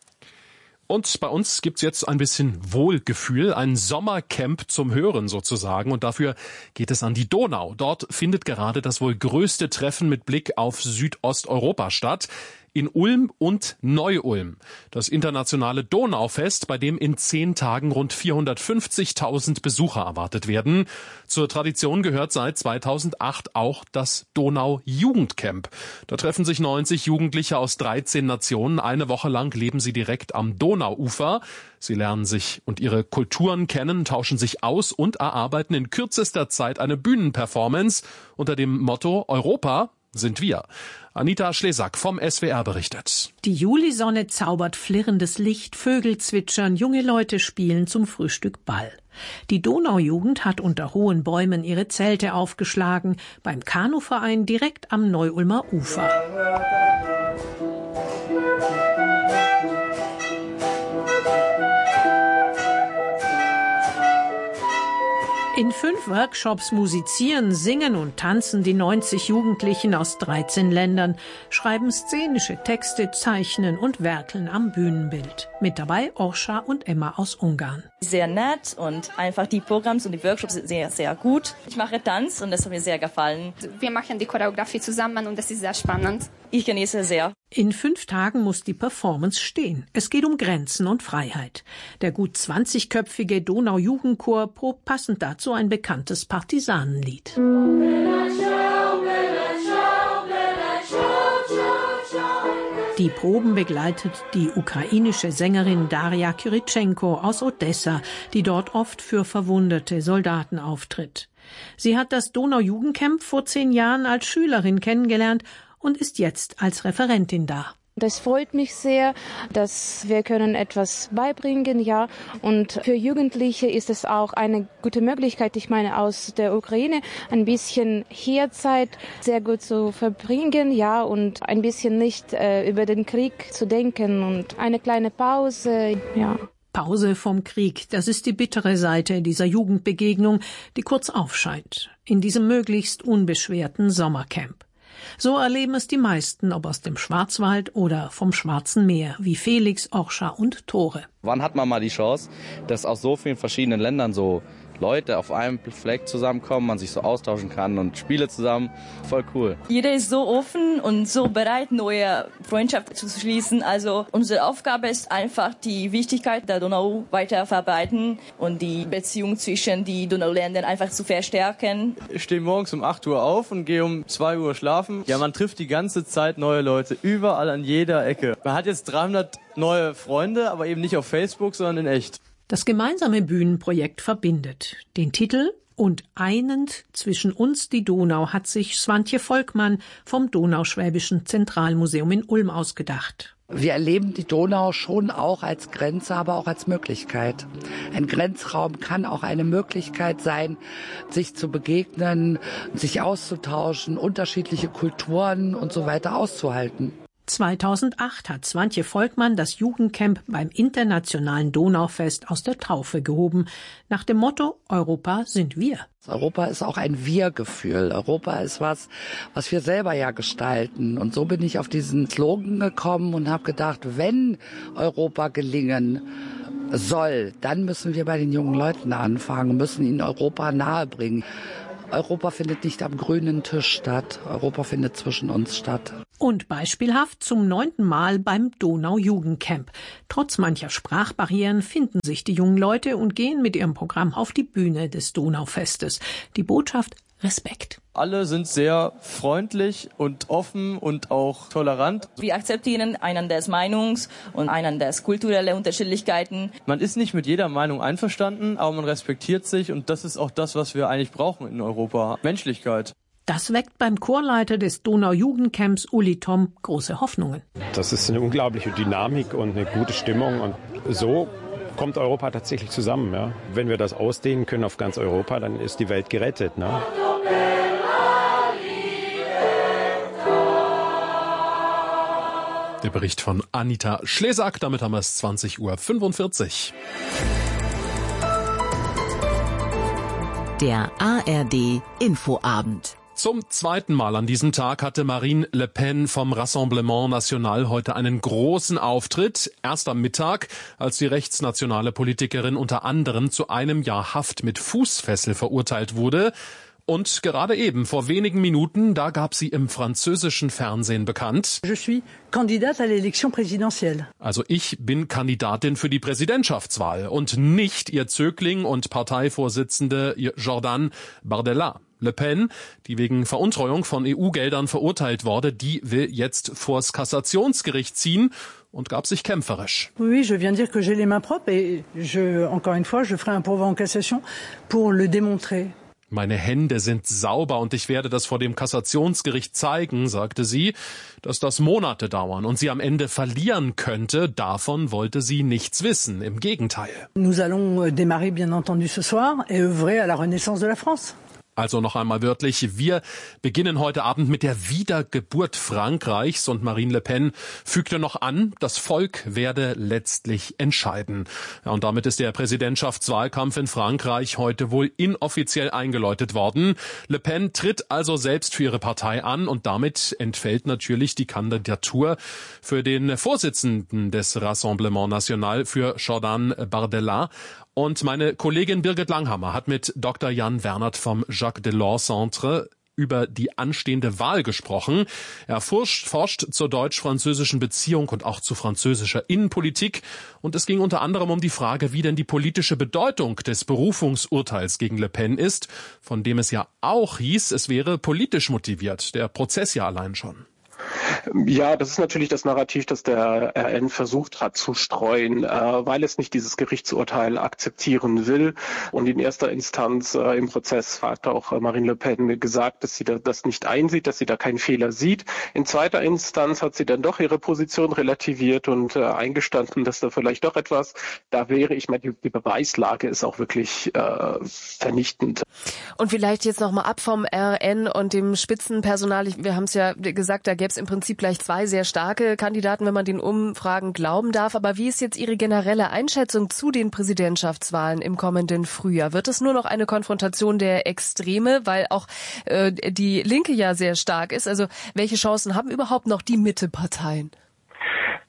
Und bei uns gibt's jetzt ein bisschen Wohlgefühl, ein Sommercamp zum Hören sozusagen. Und dafür geht es an die Donau. Dort findet gerade das wohl größte Treffen mit Blick auf Südosteuropa statt. In Ulm und Neu-Ulm. Das internationale Donaufest, bei dem in zehn Tagen rund vierhundertfünfzigtausend Besucher erwartet werden. Zur Tradition gehört seit zweitausendacht auch das Donau-Jugendcamp. Da treffen sich neunzig Jugendliche aus dreizehn Nationen. Eine Woche lang leben sie direkt am Donauufer. Sie lernen sich und ihre Kulturen kennen, tauschen sich aus und erarbeiten in kürzester Zeit eine Bühnenperformance unter dem Motto Europa sind wir. Anita Schlesack vom S W R berichtet. Die Julisonne zaubert flirrendes Licht, Vögel zwitschern, junge Leute spielen zum Frühstück Ball. Die Donaujugend hat unter hohen Bäumen ihre Zelte aufgeschlagen, beim Kanuverein direkt am Neu-Ulmer Ufer. In fünf Workshops musizieren, singen und tanzen die neunzig Jugendlichen aus dreizehn Ländern, schreiben szenische Texte, zeichnen und werkeln am Bühnenbild. Mit dabei Orscha und Emma aus Ungarn. Sehr nett und einfach die Programme und die Workshops sind sehr, sehr gut. Ich mache Tanz und das hat mir sehr gefallen. Wir machen die Choreografie zusammen und das ist sehr spannend. Ich genieße sehr. In fünf Tagen muss die Performance stehen. Es geht um Grenzen und Freiheit. Der gut zwanzigköpfige Donau-Jugendchor probt passend dazu ein bekanntes Partisanenlied. Die Proben begleitet die ukrainische Sängerin Daria Kyrytschenko aus Odessa, die dort oft für verwundete Soldaten auftritt. Sie hat das Donau-Jugendcamp vor zehn Jahren als Schülerin kennengelernt und ist jetzt als Referentin da. Das freut mich sehr, dass wir können etwas beibringen, ja. Und für Jugendliche ist es auch eine gute Möglichkeit, ich meine, aus der Ukraine ein bisschen hier Zeit sehr gut zu verbringen, ja, und ein bisschen nicht äh, über den Krieg zu denken und eine kleine Pause, ja. Pause vom Krieg, das ist die bittere Seite dieser Jugendbegegnung, die kurz aufscheint, in diesem möglichst unbeschwerten Sommercamp. So erleben es die meisten, ob aus dem Schwarzwald oder vom Schwarzen Meer, wie Felix, Orscha und Tore. Wann hat man mal die Chance, dass aus so vielen verschiedenen Ländern so Leute auf einem Fleck zusammenkommen, man sich so austauschen kann und Spiele zusammen. Voll cool. Jeder ist so offen und so bereit, neue Freundschaften zu schließen. Also unsere Aufgabe ist einfach, die Wichtigkeit der Donau weiter verbreiten und die Beziehung zwischen den Donauländern einfach zu verstärken. Ich stehe morgens um acht Uhr auf und gehe um zwei Uhr schlafen. Ja, man trifft die ganze Zeit neue Leute, überall an jeder Ecke. Man hat jetzt dreihundert neue Freunde, aber eben nicht auf Facebook, sondern in echt. Das gemeinsame Bühnenprojekt verbindet. Den Titel Und einend zwischen uns die Donau hat sich Swantje Volkmann vom Donauschwäbischen Zentralmuseum in Ulm ausgedacht. Wir erleben die Donau schon auch als Grenze, aber auch als Möglichkeit. Ein Grenzraum kann auch eine Möglichkeit sein, sich zu begegnen, sich auszutauschen, unterschiedliche Kulturen und so weiter auszuhalten. zweitausendacht hat Swantje Volkmann das Jugendcamp beim Internationalen Donaufest aus der Taufe gehoben. Nach dem Motto Europa sind wir. Europa ist auch ein Wir-Gefühl. Europa ist was, was wir selber ja gestalten. Und so bin ich auf diesen Slogan gekommen und habe gedacht, wenn Europa gelingen soll, dann müssen wir bei den jungen Leuten anfangen, müssen ihnen Europa nahebringen. Europa findet nicht am grünen Tisch statt. Europa findet zwischen uns statt. Und beispielhaft zum neunten Mal beim Donau-Jugendcamp. Trotz mancher Sprachbarrieren finden sich die jungen Leute und gehen mit ihrem Programm auf die Bühne des Donaufestes. Die Botschaft: Respekt. Alle sind sehr freundlich und offen und auch tolerant. Wir akzeptieren einanders Meinungs- und einanders kulturelle Unterschiedlichkeiten. Man ist nicht mit jeder Meinung einverstanden, aber man respektiert sich und das ist auch das, was wir eigentlich brauchen in Europa. Menschlichkeit. Das weckt beim Chorleiter des Donau-Jugendcamps, Uli Tom, große Hoffnungen. Das ist eine unglaubliche Dynamik und eine gute Stimmung und so kommt Europa tatsächlich zusammen. Ja. Wenn wir das ausdehnen können auf ganz Europa, dann ist die Welt gerettet. Ne? Der Bericht von Anita Schlesak, damit haben wir es zwanzig Uhr fünfundvierzig. Der A R D Infoabend. Zum zweiten Mal an diesem Tag hatte Marine Le Pen vom Rassemblement National heute einen großen Auftritt. Erst am Mittag, als die rechtsnationale Politikerin unter anderem zu einem Jahr Haft mit Fußfessel verurteilt wurde. Und gerade eben, vor wenigen Minuten, da gab sie im französischen Fernsehen bekannt. Je suis candidate à l'élection présidentielle. Also ich bin Kandidatin für die Präsidentschaftswahl und nicht ihr Zögling und Parteivorsitzende Jordan Bardella. Le Pen, die wegen Veruntreuung von E U-Geldern verurteilt wurde, die will jetzt vors Kassationsgericht ziehen und gab sich kämpferisch. Oui, je viens dire que j'ai les mains propres et je, encore une fois, je ferai un pourvoi en cassation pour le démontrer. Meine Hände sind sauber und ich werde das vor dem Kassationsgericht zeigen, sagte sie, dass das Monate dauern und sie am Ende verlieren könnte. Davon wollte sie nichts wissen. Im Gegenteil. Nous allons démarrer bien entendu ce soir et œuvrer à la renaissance de la France. Also noch einmal wörtlich, wir beginnen heute Abend mit der Wiedergeburt Frankreichs und Marine Le Pen fügte noch an, das Volk werde letztlich entscheiden. Ja, und damit ist der Präsidentschaftswahlkampf in Frankreich heute wohl inoffiziell eingeläutet worden. Le Pen tritt also selbst für ihre Partei an und damit entfällt natürlich die Kandidatur für den Vorsitzenden des Rassemblement National, für Jordan Bardella. Und meine Kollegin Birgit Langhammer hat mit Doktor Jan Wernert vom Jacques Delors Centre über die anstehende Wahl gesprochen. Er forscht, forscht zur deutsch-französischen Beziehung und auch zu französischer Innenpolitik. Und es ging unter anderem um die Frage, wie denn die politische Bedeutung des Berufungsurteils gegen Le Pen ist, von dem es ja auch hieß, es wäre politisch motiviert, der Prozess ja allein schon. Ja, das ist natürlich das Narrativ, das der R N versucht hat zu streuen, äh, weil es nicht dieses Gerichtsurteil akzeptieren will. Und in erster Instanz äh, im Prozess hat auch äh, Marine Le Pen gesagt, dass sie da, das nicht einsieht, dass sie da keinen Fehler sieht. In zweiter Instanz hat sie dann doch ihre Position relativiert und äh, eingestanden, dass da vielleicht doch etwas da wäre. Ich meine, die, die Beweislage ist auch wirklich äh, vernichtend. Und vielleicht jetzt nochmal ab vom R N und dem Spitzenpersonal. Wir haben es ja gesagt, da gäbe es im Prinzip gleich zwei sehr starke Kandidaten, wenn man den Umfragen glauben darf. Aber wie ist jetzt Ihre generelle Einschätzung zu den Präsidentschaftswahlen im kommenden Frühjahr? Wird es nur noch eine Konfrontation der Extreme, weil auch äh, die Linke ja sehr stark ist? Also welche Chancen haben überhaupt noch die Mitteparteien?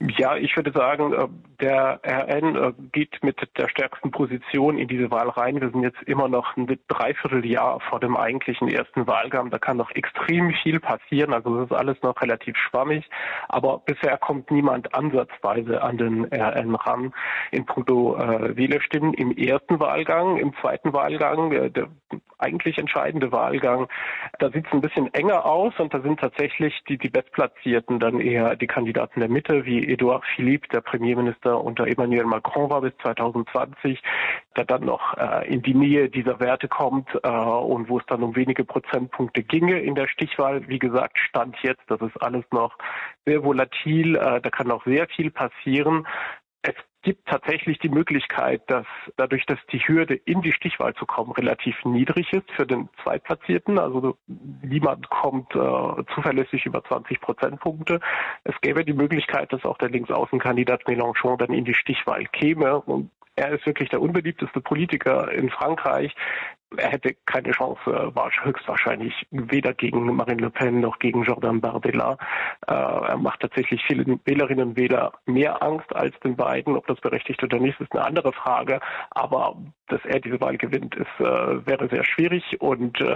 Ja, ich würde sagen, der R N geht mit der stärksten Position in diese Wahl rein. Wir sind jetzt immer noch ein Dreivierteljahr vor dem eigentlichen ersten Wahlgang. Da kann noch extrem viel passieren. Also das ist alles noch relativ schwammig. Aber bisher kommt niemand ansatzweise an den R N ran in puncto äh, Wählerstimmen im ersten Wahlgang. Im zweiten Wahlgang, äh, der eigentlich entscheidende Wahlgang, da sieht es ein bisschen enger aus und da sind tatsächlich die, die Bestplatzierten dann eher die Kandidaten der Mitte, wie Edouard Philippe, der Premierminister unter Emmanuel Macron war bis zwanzig zwanzig, der dann noch äh, in die Nähe dieser Werte kommt äh, und wo es dann um wenige Prozentpunkte ginge in der Stichwahl. Wie gesagt, Stand jetzt, das ist alles noch sehr volatil, äh, da kann noch sehr viel passieren. Es gibt tatsächlich die Möglichkeit, dass dadurch, dass die Hürde in die Stichwahl zu kommen relativ niedrig ist für den Zweitplatzierten, also niemand kommt äh, zuverlässig über zwanzig Prozentpunkte. Es gäbe die Möglichkeit, dass auch der Linksaußenkandidat Mélenchon dann in die Stichwahl käme. Und er ist wirklich der unbeliebteste Politiker in Frankreich. Er hätte keine Chance, war höchstwahrscheinlich weder gegen Marine Le Pen noch gegen Jordan Bardella. Äh, er macht tatsächlich vielen Wählerinnen und Wählern mehr Angst als den beiden. Ob das berechtigt oder nicht, ist eine andere Frage. Aber dass er diese Wahl gewinnt, ist, äh, wäre sehr schwierig. Und äh,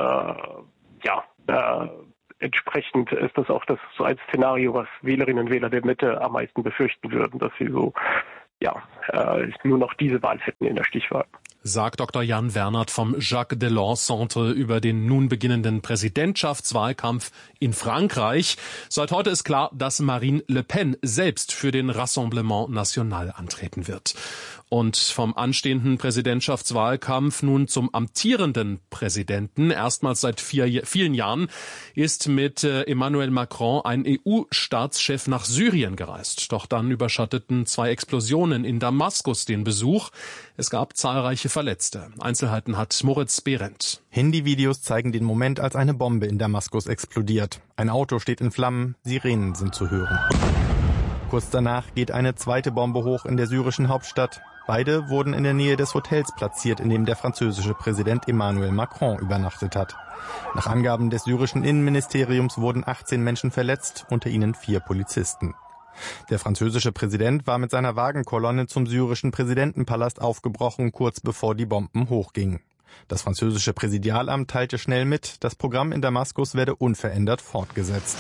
ja, äh, entsprechend ist das auch das so ein Szenario, was Wählerinnen und Wähler der Mitte am meisten befürchten würden, dass sie so ja äh, nur noch diese Wahl hätten in der Stichwahl. Sagt Doktor Jan Wernert vom Jacques Delors Centre über den nun beginnenden Präsidentschaftswahlkampf in Frankreich. Seit heute ist klar, dass Marine Le Pen selbst für den Rassemblement National antreten wird. Und vom anstehenden Präsidentschaftswahlkampf nun zum amtierenden Präsidenten. Erstmals seit vier, vielen Jahren ist mit Emmanuel Macron ein E U-Staatschef nach Syrien gereist. Doch dann überschatteten zwei Explosionen in Damaskus den Besuch. Es gab zahlreiche Verletzte. Einzelheiten hat Moritz Behrendt. Handyvideos zeigen den Moment, als eine Bombe in Damaskus explodiert. Ein Auto steht in Flammen, Sirenen sind zu hören. Kurz danach geht eine zweite Bombe hoch in der syrischen Hauptstadt. Beide wurden in der Nähe des Hotels platziert, in dem der französische Präsident Emmanuel Macron übernachtet hat. Nach Angaben des syrischen Innenministeriums wurden achtzehn Menschen verletzt, unter ihnen vier Polizisten. Der französische Präsident war mit seiner Wagenkolonne zum syrischen Präsidentenpalast aufgebrochen, kurz bevor die Bomben hochgingen. Das französische Präsidialamt teilte schnell mit, das Programm in Damaskus werde unverändert fortgesetzt.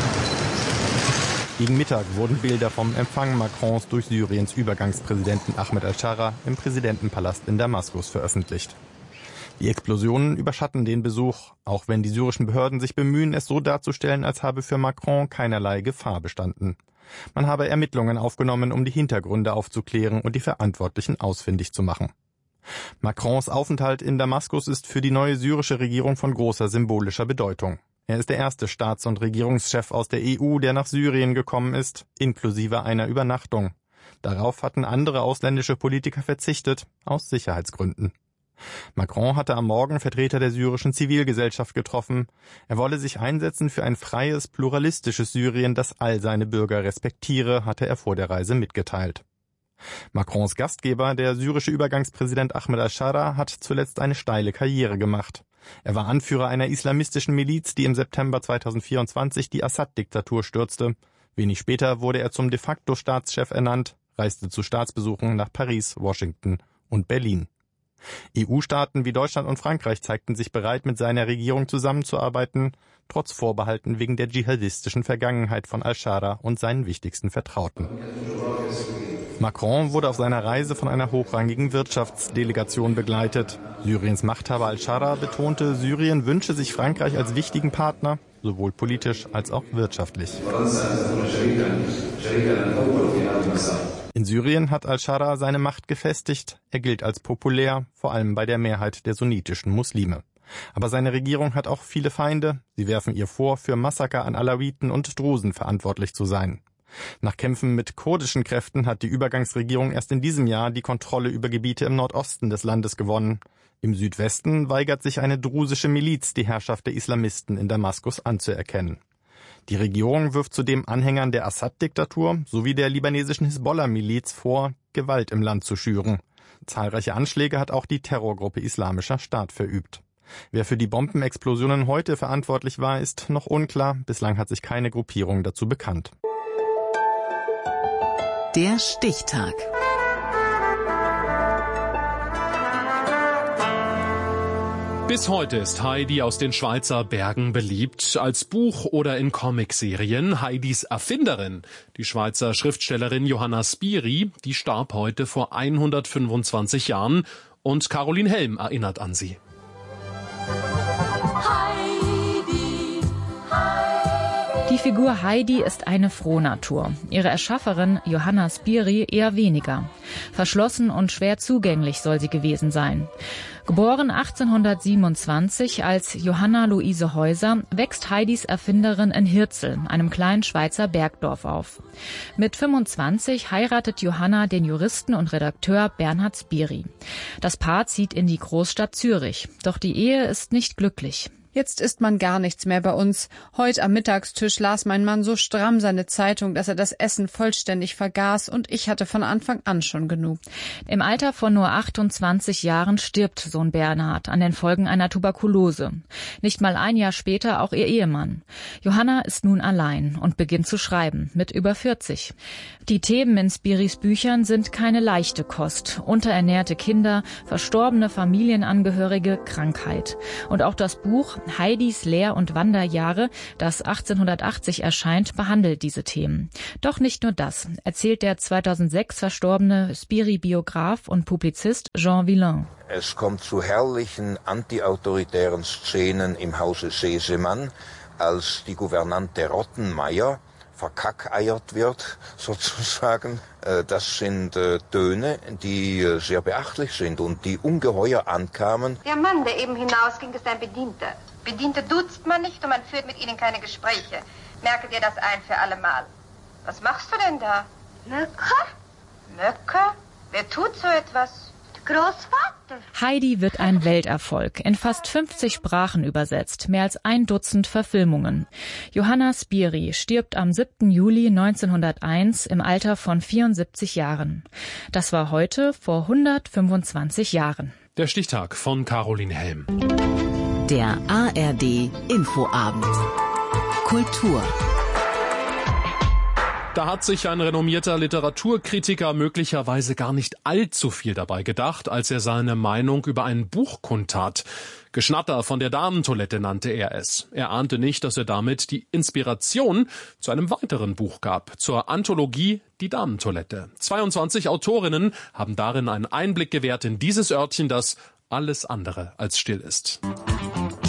Gegen Mittag wurden Bilder vom Empfang Macrons durch Syriens Übergangspräsidenten Ahmed al-Shara im Präsidentenpalast in Damaskus veröffentlicht. Die Explosionen überschatten den Besuch, auch wenn die syrischen Behörden sich bemühen, es so darzustellen, als habe für Macron keinerlei Gefahr bestanden. Man habe Ermittlungen aufgenommen, um die Hintergründe aufzuklären und die Verantwortlichen ausfindig zu machen. Macrons Aufenthalt in Damaskus ist für die neue syrische Regierung von großer symbolischer Bedeutung. Er ist der erste Staats- und Regierungschef aus der E U, der nach Syrien gekommen ist, inklusive einer Übernachtung. Darauf hatten andere ausländische Politiker verzichtet, aus Sicherheitsgründen. Macron hatte am Morgen Vertreter der syrischen Zivilgesellschaft getroffen. Er wolle sich einsetzen für ein freies, pluralistisches Syrien, das all seine Bürger respektiere, hatte er vor der Reise mitgeteilt. Macrons Gastgeber, der syrische Übergangspräsident Ahmed al-Shara, hat zuletzt eine steile Karriere gemacht. Er war Anführer einer islamistischen Miliz, die im September zweitausendvierundzwanzig die Assad-Diktatur stürzte. Wenig später wurde er zum de facto Staatschef ernannt, reiste zu Staatsbesuchen nach Paris, Washington und Berlin. E U-Staaten wie Deutschland und Frankreich zeigten sich bereit, mit seiner Regierung zusammenzuarbeiten, trotz Vorbehalten wegen der dschihadistischen Vergangenheit von al-Shara und seinen wichtigsten Vertrauten. Macron wurde auf seiner Reise von einer hochrangigen Wirtschaftsdelegation begleitet. Syriens Machthaber al-Shara betonte, Syrien wünsche sich Frankreich als wichtigen Partner, sowohl politisch als auch wirtschaftlich. In Syrien hat al-Shara seine Macht gefestigt. Er gilt als populär, vor allem bei der Mehrheit der sunnitischen Muslime. Aber seine Regierung hat auch viele Feinde. Sie werfen ihr vor, für Massaker an Alawiten und Drusen verantwortlich zu sein. Nach Kämpfen mit kurdischen Kräften hat die Übergangsregierung erst in diesem Jahr die Kontrolle über Gebiete im Nordosten des Landes gewonnen. Im Südwesten weigert sich eine drusische Miliz, die Herrschaft der Islamisten in Damaskus anzuerkennen. Die Regierung wirft zudem Anhängern der Assad-Diktatur sowie der libanesischen Hisbollah-Miliz vor, Gewalt im Land zu schüren. Zahlreiche Anschläge hat auch die Terrorgruppe Islamischer Staat verübt. Wer für die Bombenexplosionen heute verantwortlich war, ist noch unklar. Bislang hat sich keine Gruppierung dazu bekannt. Der Stichtag. Bis heute ist Heidi aus den Schweizer Bergen beliebt, als Buch oder in Comicserien. Heidis Erfinderin, die Schweizer Schriftstellerin Johanna Spyri, die starb heute vor hundertfünfundzwanzig Jahren und Caroline Helm erinnert an sie. Die Figur Heidi ist eine Frohnatur. Ihre Erschafferin Johanna Spyri eher weniger. Verschlossen und schwer zugänglich soll sie gewesen sein. Geboren achtzehnhundertsiebenundzwanzig als Johanna Luise Häuser, wächst Heidis Erfinderin in Hirzel, einem kleinen Schweizer Bergdorf, auf. Mit fünfundzwanzig heiratet Johanna den Juristen und Redakteur Bernhard Spyri. Das Paar zieht in die Großstadt Zürich. Doch die Ehe ist nicht glücklich. Jetzt isst man gar nichts mehr bei uns. Heute am Mittagstisch las mein Mann so stramm seine Zeitung, dass er das Essen vollständig vergaß, und ich hatte von Anfang an schon genug. Im Alter von nur achtundzwanzig Jahren stirbt Sohn Bernhard an den Folgen einer Tuberkulose. Nicht mal ein Jahr später auch ihr Ehemann. Johanna ist nun allein und beginnt zu schreiben, mit über vierzig. Die Themen in Spyris Büchern sind keine leichte Kost. Unterernährte Kinder, verstorbene Familienangehörige, Krankheit. Und auch das Buch Heidis Lehr- und Wanderjahre, das achtzehnhundertachtzig erscheint, behandelt diese Themen. Doch nicht nur das, erzählt der zweitausendsechs verstorbene Spyri-Biograf und Publizist Jean Villain. Es kommt zu herrlichen antiautoritären Szenen im Hause Sesemann, als die Gouvernante Rottenmeier verkackeiert wird, sozusagen. Das sind Töne, die sehr beachtlich sind und die ungeheuer ankamen. Der Mann, der eben hinausging, ist ein Bedienter. Bediente duzt man nicht und man führt mit ihnen keine Gespräche. Merke dir das ein für alle Mal. Was machst du denn da? Möcker? Möcker? Wer tut so etwas? Großvater. Heidi wird ein Welterfolg, in fast fünfzig Sprachen übersetzt, mehr als ein Dutzend Verfilmungen. Johanna Spyri stirbt am siebten Juli neunzehnhunderteins im Alter von vierundsiebzig Jahren. Das war heute vor hundertfünfundzwanzig Jahren. Der Stichtag von Caroline Helm. Der A R D Infoabend. Kultur. Da hat sich ein renommierter Literaturkritiker möglicherweise gar nicht allzu viel dabei gedacht, als er seine Meinung über ein Buch kundtat. Geschnatter von der Damentoilette nannte er es. Er ahnte nicht, dass er damit die Inspiration zu einem weiteren Buch gab, zur Anthologie Die Damentoilette. zweiundzwanzig Autorinnen haben darin einen Einblick gewährt in dieses Örtchen, das alles andere als still ist.